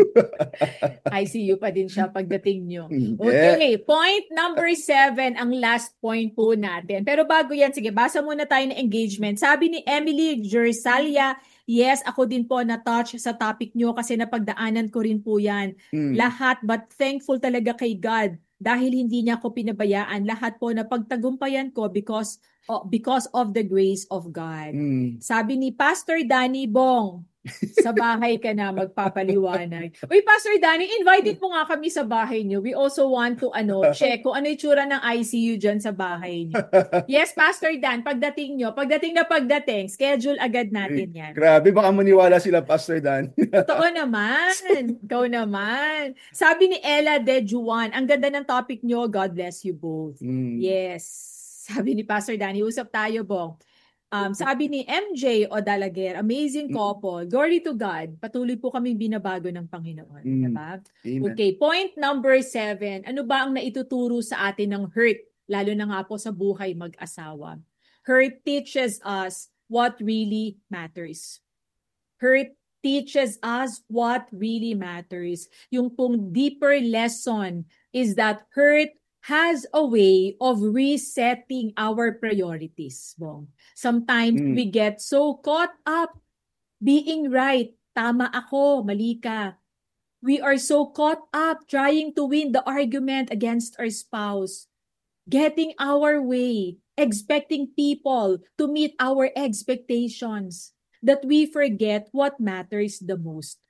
I C U pa din siya pagdating nyo. Hindi. Okay, point number seven, ang last point po natin. Pero bago yan, sige, basa muna tayo ng engagement. Sabi ni Emily Jersalia, yes, ako din po na-touch sa topic nyo kasi napagdaanan ko rin po yan. Mm. Lahat, but thankful talaga kay God dahil hindi niya ako pinabayaan. Lahat po na pagtagumpayan ko because, oh, because of the grace of God. Mm. Sabi ni Pastor Danny Bong, sa bahay ka na magpapaliwanag. Uy, Pastor Danny, invited mo nga kami sa bahay niyo. We also want to ano, check kung ano yung tsura ng I C U dyan sa bahay niyo. Yes, Pastor Dan, pagdating nyo, pagdating na pagdating, schedule agad natin yan. Grabe, baka maniwala sila, Pastor Dan. Totoo naman. Ikaw naman. Sabi ni Ella De Juan, ang ganda ng topic nyo, God bless you both. Mm. Yes. Sabi ni Pastor Danny, usap tayo, Bong. Um, sabi ni M J Odalaguer, amazing couple. Glory to God. Patuloy po kaming binabago ng Panginoon. Mm. Diba? Amen. Okay, point number seven. Ano ba ang naituturo sa atin ng hurt? Lalo na nga po sa buhay mag-asawa. Hurt teaches us what really matters. Hurt teaches us what really matters. Yung pong deeper lesson is that hurt has a way of resetting our priorities. Bong. Sometimes Mm. we get so caught up being right. Tama ako, mali ka. We are so caught up trying to win the argument against our spouse, getting our way, expecting people to meet our expectations, that we forget what matters the most.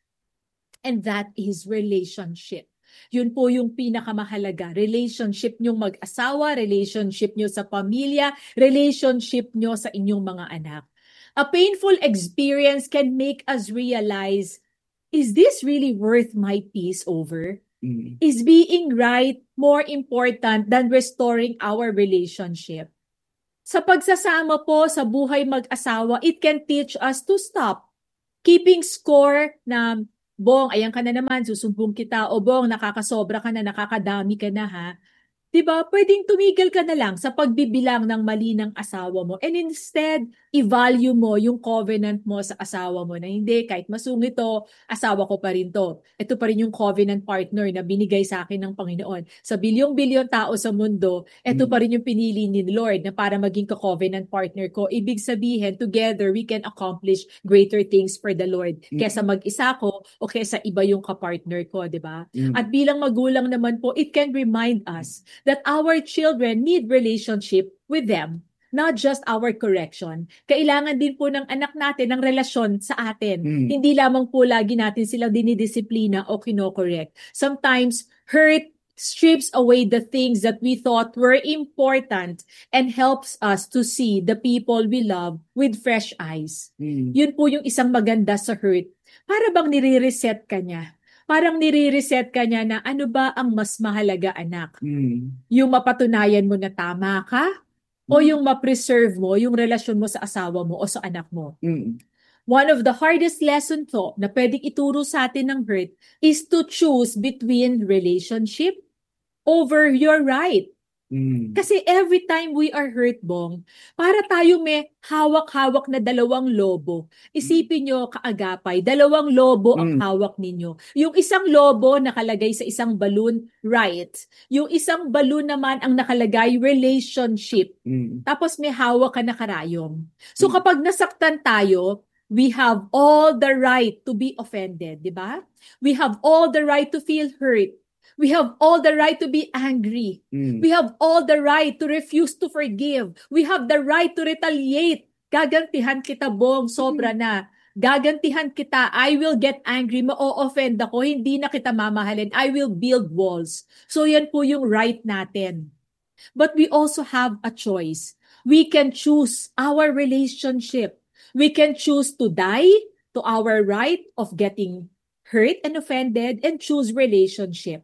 And that is relationship. Yun po yung pinakamahalaga. Relationship nyo mag-asawa, relationship nyo sa pamilya, relationship nyo sa inyong mga anak. A painful experience can make us realize, is this really worth my peace over? Mm. Is being right more important than restoring our relationship? Sa pagsasama po sa buhay mag-asawa, it can teach us to stop keeping score na, Bong, ayan ka na naman, susumbong kita, o Bong, nakakasobra ka na, nakakadami ka na ha. Diba? Pwedeng tumigil ka na lang sa pagbibilang ng mali ng asawa mo and instead, i-value mo yung covenant mo sa asawa mo na hindi, kahit masungit to, asawa ko pa rin to. Ito pa rin yung covenant partner na binigay sa akin ng Panginoon. Sa bilyong-bilyon tao sa mundo, ito pa rin yung pinili ni Lord na para maging ka-covenant partner ko. Ibig sabihin, together, we can accomplish greater things for the Lord. Kesa mag-isa ko o kesa iba yung ka-partner ko, di ba? Mm. At bilang magulang naman po, it can remind us that our children need relationship with them, not just our correction. Kailangan din po ng anak natin ng relasyon sa atin. Mm. Hindi lamang po lagi natin silang dinidisiplina o kinokorek. Sometimes, hurt strips away the things that we thought were important and helps us to see the people we love with fresh eyes. Mm. Yun po yung isang maganda sa hurt. Para bang nire-reset ka niya? Parang nire-reset ka niya na ano ba ang mas mahalaga, anak? Mm. Yung mapatunayan mo na tama ka? O yung ma-preserve mo yung relasyon mo sa asawa mo o sa anak mo? Mm. One of the hardest lesson to na pwedeng ituro sa atin ng hurt is to choose between relationship over your right. Mm. Kasi every time we are hurt, Bong, para tayo may hawak-hawak na dalawang lobo. Isipin nyo, kaagapay, dalawang lobo ang Mm. hawak ninyo. Yung isang lobo nakalagay sa isang balloon, right. Yung isang balloon naman ang nakalagay, relationship. Mm. Tapos may hawak ka na karayom. So Mm. kapag nasaktan tayo, we have all the right to be offended, di ba? We have all the right to feel hurt. We have all the right to be angry. Mm. We have all the right to refuse to forgive. We have the right to retaliate. Gagantihan kita, Bong, sobra na. Gagantihan kita. I will get angry. Ma-offend ako. Hindi na kita mamahalin. I will build walls. So yan po yung right natin. But we also have a choice. We can choose our relationship. We can choose to die to our right of getting hurt and offended and choose relationship.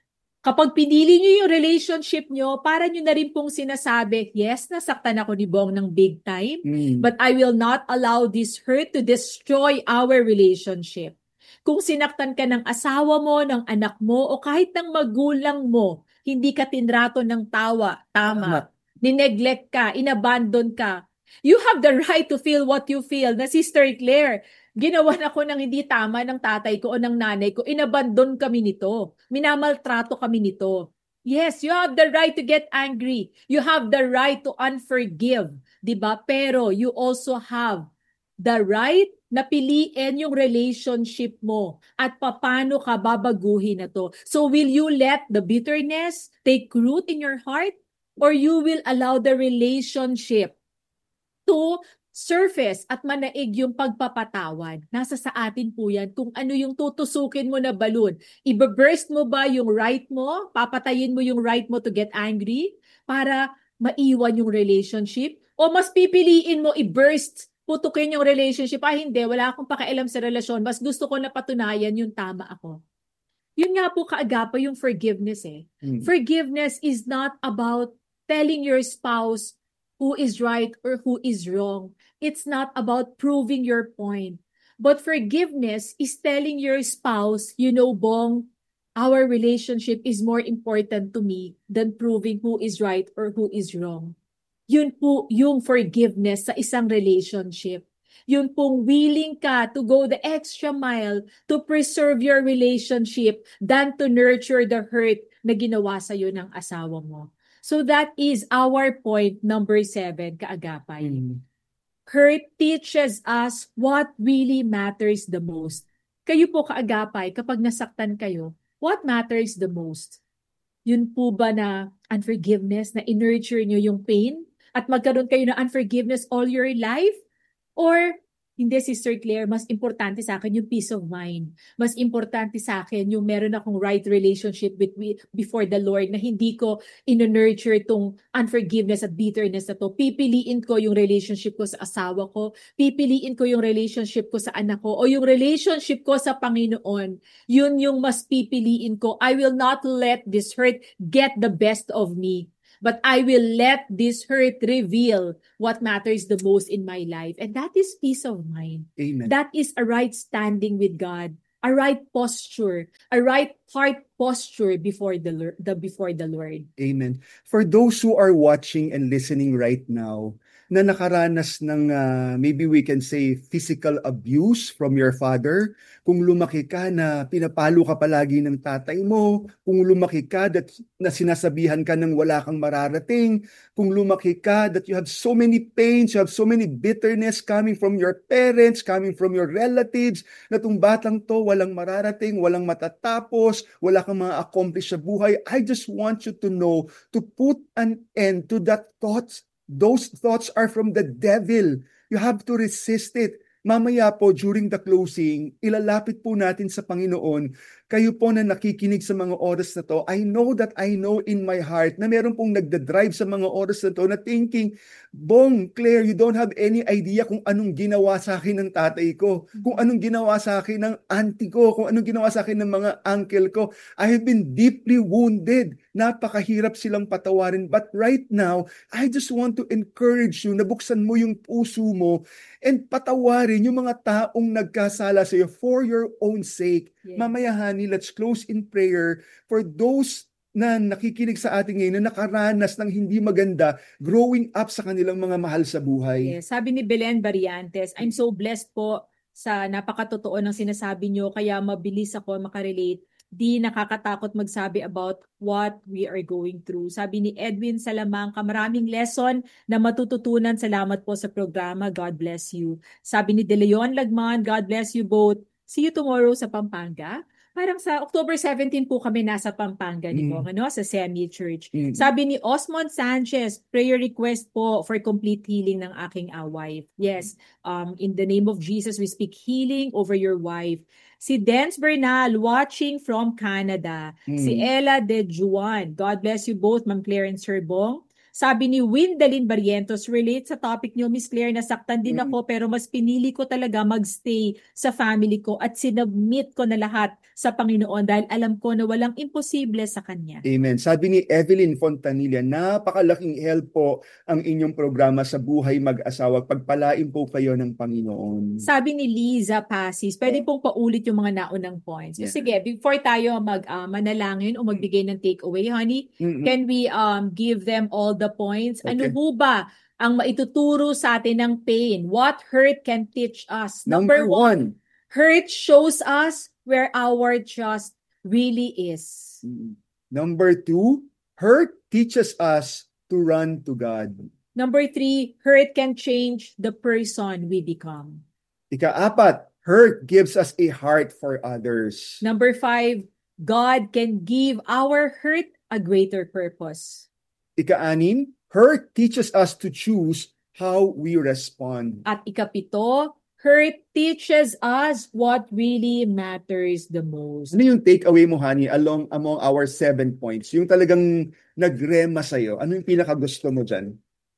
Kapag pinili nyo yung relationship nyo, para nyo na rin pong sinasabi, yes, nasaktan ako ni Bong ng big time, Mm. but I will not allow this hurt to destroy our relationship. Kung sinaktan ka ng asawa mo, ng anak mo, o kahit ng magulang mo, hindi ka tinrato ng tawa, tama, nineglect ka, inabandon ka, you have the right to feel what you feel. Na Sister Claire, ginawan ako ng hindi tama ng tatay ko o ng nanay ko, inabandon kami nito. Minamaltrato kami nito. Yes, you have the right to get angry. You have the right to unforgive. Diba? Pero you also have the right na piliin yung relationship mo at paano ka babaguhin na to. So will you let the bitterness take root in your heart? Or you will allow the relationship to surface at manaig yung pagpapatawad? Nasa sa atin po yan kung ano yung tutusukin mo na balloon. Iba-burst mo ba yung right mo? Papatayin mo yung right mo to get angry para maiwan yung relationship? O mas pipiliin mo i-burst, putukin yung relationship? Ah, hindi, wala akong pakialam sa relasyon. Mas gusto ko na patunayan yung tama ako. Yun nga po kaagapa yung forgiveness eh. Mm. Forgiveness is not about telling your spouse who is right or who is wrong. It's not about proving your point. But forgiveness is telling your spouse, you know, Bong, our relationship is more important to me than proving who is right or who is wrong. Yun po yung forgiveness sa isang relationship. Yun pong willing ka to go the extra mile to preserve your relationship than to nurture the hurt na ginawa sa'yo ng asawa mo. So that is our point number seven, kaagapay. Mm. Hurt teaches us what really matters the most. Kayo po kaagapay, kapag nasaktan kayo, what matters the most? Yun po ba na unforgiveness, na in-nurture nyo yung pain? At magkaroon kayo ng unforgiveness all your life? Or, hindi, Sister Claire, mas importante sa akin yung peace of mind. Mas importante sa akin yung meron akong right relationship with, before the Lord, na hindi ko in-nurture tong unforgiveness at bitterness na to. Pipiliin ko yung relationship ko sa asawa ko. Pipiliin ko yung relationship ko sa anak ko. O yung relationship ko sa Panginoon. Yun yung mas pipiliin ko. I will not let this hurt get the best of me. But I will let this hurt reveal what matters the most in my life. And that is peace of mind. Amen. That is a right standing with God, a right posture, a right heart posture before the, Lord- the before the Lord. Amen. For those who are watching and listening right now, na nakaranas ng uh, maybe we can say physical abuse from your father, kung lumaki ka na pinapalo ka palagi ng tatay mo, kung lumaki ka that, na sinasabihan ka ng wala kang mararating, kung lumaki ka that you have so many pains, you have so many bitterness coming from your parents, coming from your relatives, na tong batang to walang mararating, walang matatapos, wala kang mga accomplish sa buhay. I just want you to know to put an end to that thoughts. Those thoughts are from the devil. You have to resist it. Mamaya po, during the closing, ilalapit po natin sa Panginoon. Kayo po na nakikinig sa mga oras na to, I know that I know in my heart na meron pong nagdadrive sa mga oras na to na thinking, Bong, Claire, you don't have any idea kung anong ginawa sa akin ng tatay ko, kung anong ginawa sa akin ng auntie ko, kung anong ginawa sa akin ng mga uncle ko. I have been deeply wounded. Napakahirap silang patawarin. But right now, I just want to encourage you, nabuksan mo yung puso mo and patawarin yung mga taong nagkasala sa iyo for your own sake. Yes. Mamaya, honey, let's close in prayer for those na nakikinig sa atin ngayon na nakaranas ng hindi maganda growing up sa kanilang mga mahal sa buhay. Yes. Sabi ni Belen Barriantes, I'm so blessed po sa napakatotoo ng sinasabi nyo, kaya mabilis ako makarelate. Di nakakatakot magsabi about what we are going through. Sabi ni Edwin Salamangka, maraming lesson na matututunan. Salamat po sa programa. God bless you. Sabi ni De Leon Lagman, God bless you both. See you tomorrow sa Pampanga. Parang sa October seventeenth po kami nasa Pampanga, di ba? Mm. Ano, sa Semi Church. Mm. Sabi ni Osmond Sanchez, prayer request po for complete healing ng aking uh, wife. Yes, um, in the name of Jesus, we speak healing over your wife. Si Dance Bernal, watching from Canada. Mm. Si Ella De Juan, God bless you both, Ma'am Claire and Sir Bong. Sabi ni Windalin Barrientos, relate sa topic niyo, Miss Claire, nasaktan din ako pero mas pinili ko talaga magstay sa family ko at sinubmit ko na lahat sa Panginoon dahil alam ko na walang imposible sa Kanya. Amen. Sabi ni Evelyn Fontanilla, napakalaking help po ang inyong programa sa buhay mag-asawa. Pagpalain po kayo ng Panginoon. Sabi ni Liza Pasis, pwede pong paulit yung mga naunang points. Yeah. Sige, before tayo mag uh, manalangin o magbigay ng takeaway, honey, Mm-mm. can we um give them all the points? Okay. Ano ho ba ang maituturo sa atin ng pain? What hurt can teach us? Number one, hurt shows us where our trust really is. Number two, hurt teaches us to run to God. Number three, hurt can change the person we become. Ika-apat, hurt gives us a heart for others. Number five, God can give our hurt a greater purpose. Ika-anim, hurt teaches us to choose how we respond. At ikapito, hurt teaches us what really matters the most. Ano yung takeaway mo, honey, along among our seven points? Yung talagang nagrema sa'yo. Ano yung pinakagusto mo dyan?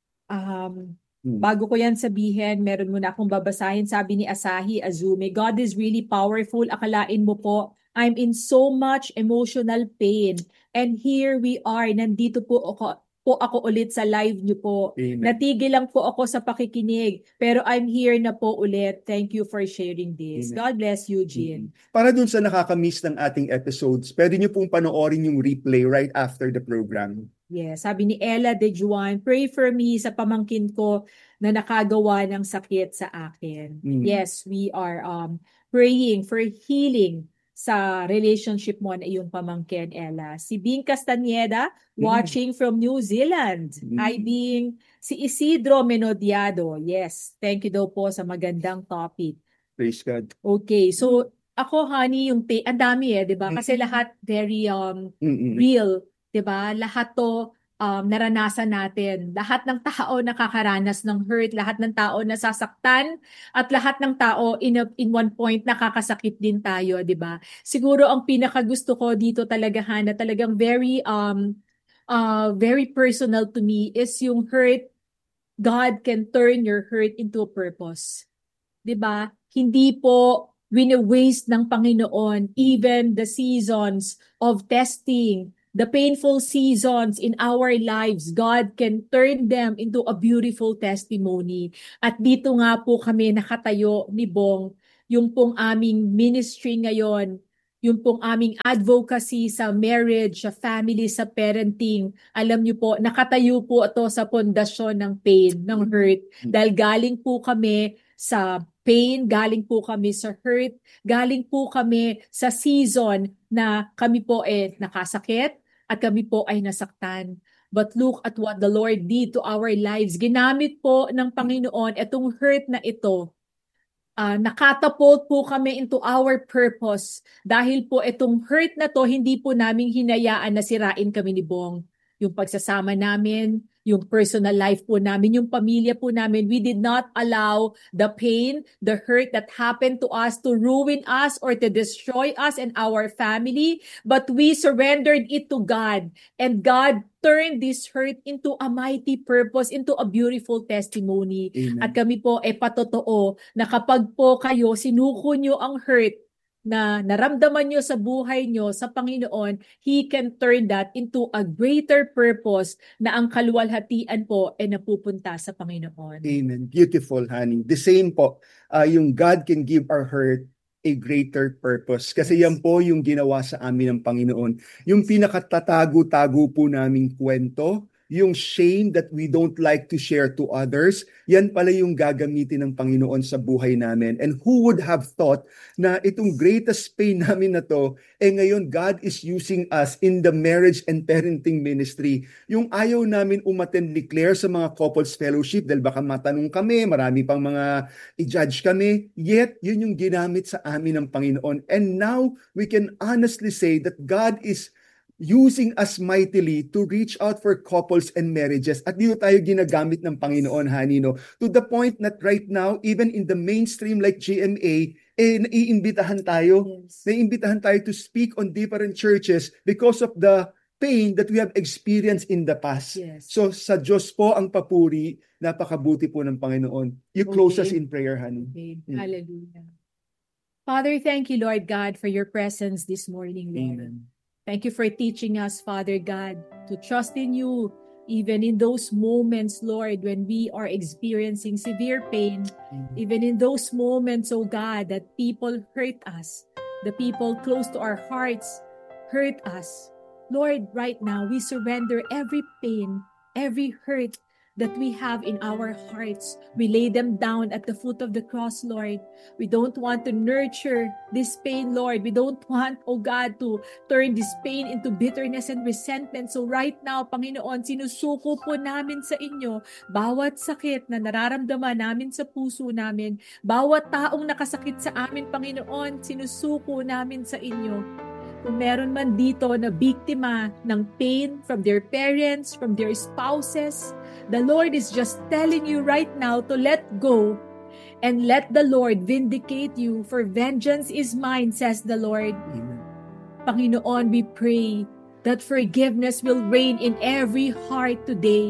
Um, Hmm. bago ko yan sabihin, meron muna akong babasahin. Sabi ni Asahi Azume, God is really powerful. Akalain mo po, I'm in so much emotional pain. And here we are, nandito po ako, po ako ulit sa live niyo po. Amen. Natigil lang po ako sa pakikinig. Pero I'm here na po ulit. Thank you for sharing this. Amen. God bless you, Jean. Para dun sa nakaka-miss ng ating episodes, pwede nyo pong panoorin yung replay right after the program. Yes, sabi ni Ella De Juan, pray for me sa pamangkin ko na nakagawa ng sakit sa akin. Mm. Yes, we are um praying for healing sa relationship mo na iyong pamangkin, Ella. Si Bing Castaneda, watching from New Zealand. Mm. Hi, Bing. Si Isidro Menodiado. Yes, thank you daw po sa magandang topic. Praise God. Okay, so ako, honey, yung pay, ang dami eh, di ba? Kasi lahat very um Mm-mm. real, di ba? Lahat to um, naranasan natin. Lahat ng tao nakakaranas ng hurt, lahat ng tao nasasaktan, at lahat ng tao in, a, in one point nakakasakit din tayo, di ba? Siguro ang pinakagusto ko dito talaga, Hana, talagang very um uh very personal to me is yung hurt. God can turn your hurt into a purpose. 'Di ba? Hindi po wini-waste ng Panginoon even the seasons of testing, the painful seasons in our lives. God can turn them into a beautiful testimony. At dito nga po kami nakatayo ni Bong, yung pong aming ministry ngayon, yung pong aming advocacy sa marriage, sa family, sa parenting. Alam niyo po, nakatayo po ito sa pundasyon ng pain, ng hurt. Dahil galing po kami sa pain, galing po kami sa hurt, galing po kami sa season na kami po ay nakasakit at kami po ay nasaktan. But look at what the Lord did to our lives. Ginamit po ng Panginoon itong hurt na ito. Uh, nakatapult po kami into our purpose. Dahil po itong hurt na to, hindi po namin hinayaan na sirain kami ni Bong. Yung pagsasama namin, yung personal life po namin, yung pamilya po namin, we did not allow the pain, the hurt that happened to us to ruin us or to destroy us and our family, but we surrendered it to God. And God turned this hurt into a mighty purpose, into a beautiful testimony. Amen. At kami po ay patotoo na kapag po kayo sinuko nyo ang hurt na naramdaman nyo sa buhay nyo sa Panginoon, He can turn that into a greater purpose na ang kaluwalhatian po ay napupunta sa Panginoon. Amen. Beautiful, honey. The same po, uh, yung God can give our hurt a greater purpose. Kasi Yes. yan po yung ginawa sa amin ng Panginoon. Yung pinakatatago-tago po naming kwento, yung shame that we don't like to share to others, yan pala yung gagamitin ng Panginoon sa buhay namin. And who would have thought na itong greatest pain namin na to, eh ngayon God is using us in the marriage and parenting ministry. Yung ayaw namin umattend ni Claire sa mga couples fellowship dahil baka matanong kami, marami pang mga i-judge kami, yet yun yung ginamit sa amin ng Panginoon. And now we can honestly say that God is using us mightily to reach out for couples and marriages. At dito tayo ginagamit ng Panginoon, honey, no? To the point that right now, even in the mainstream like G M A, eh, naiimbitahan tayo. Yes. Naiimbitahan tayo to speak on different churches because of the pain that we have experienced in the past. Yes. So sa Diyos po ang papuri, napakabuti po ng Panginoon. You close Okay. us in prayer, honey. Okay. Mm. Hallelujah. Father, thank you, Lord God, for your presence this morning, Lord. Amen. Thank you for teaching us, Father God, to trust in you, even in those moments, Lord, when we are experiencing severe pain, Amen. even in those moments, oh God, that people hurt us, the people close to our hearts hurt us. Lord, right now, we surrender every pain, every hurt that we have in our hearts. We lay them down at the foot of the cross, Lord. We don't want to nurture this pain, Lord. We don't want, oh God, to turn this pain into bitterness and resentment. So right now, Panginoon, sinusuko po namin sa inyo bawat sakit na nararamdaman namin sa puso namin, bawat taong nakasakit sa amin, Panginoon, sinusuko namin sa inyo. Kung meron man dito na biktima ng pain from their parents, from their spouses, the Lord is just telling you right now to let go and let the Lord vindicate you, for vengeance is mine, says the Lord. Amen. Panginoon, we pray that forgiveness will reign in every heart today.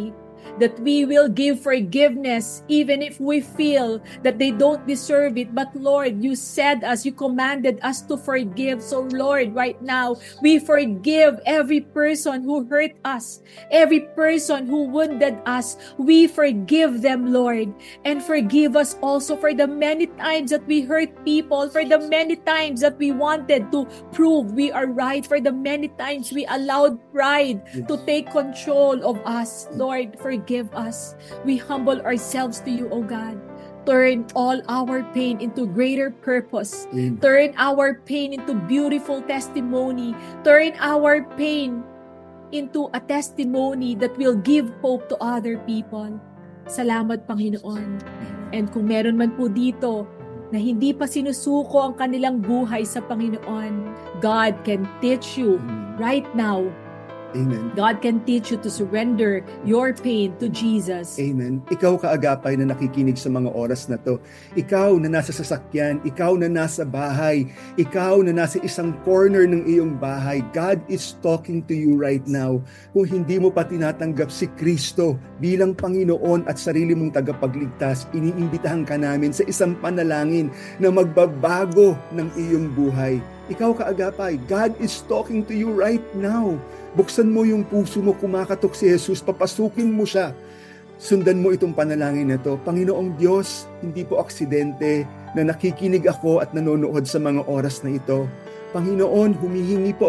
that we will give forgiveness even if we feel that they don't deserve it. But Lord, you said us, you commanded us to forgive. So Lord, right now, we forgive every person who hurt us, every person who wounded us. We forgive them, Lord, and forgive us also for the many times that we hurt people, for the many times that we wanted to prove we are right, for the many times we allowed pride to take control of us. Lord, forgive us. We humble ourselves to you, O God. Turn all our pain into greater purpose. Amen. Turn our pain into beautiful testimony. Turn our pain into a testimony that will give hope to other people. Salamat, Panginoon. And kung meron man po dito na hindi pa sinusuko ang kanilang buhay sa Panginoon, God can teach you right now. Amen. God can teach you to surrender your pain to Jesus. Amen. Ikaw kaagapay na nakikinig sa mga oras na to. Ikaw na nasa sasakyan, ikaw na nasa bahay, ikaw na nasa isang corner ng iyong bahay. God is talking to you right now. Kung hindi mo pa tinatanggap si Kristo bilang Panginoon at sarili mong tagapagligtas, iniimbitahan ka namin sa isang panalangin na magbabago ng iyong buhay. Ikaw kaagapay, God is talking to you right now. Buksan mo yung puso mo, kumakatok si Jesus, papasukin mo siya. Sundan mo itong panalangin na to. Panginoong Diyos, hindi po aksidente na nakikinig ako at nanonood sa mga oras na ito. Panginoon, humihingi po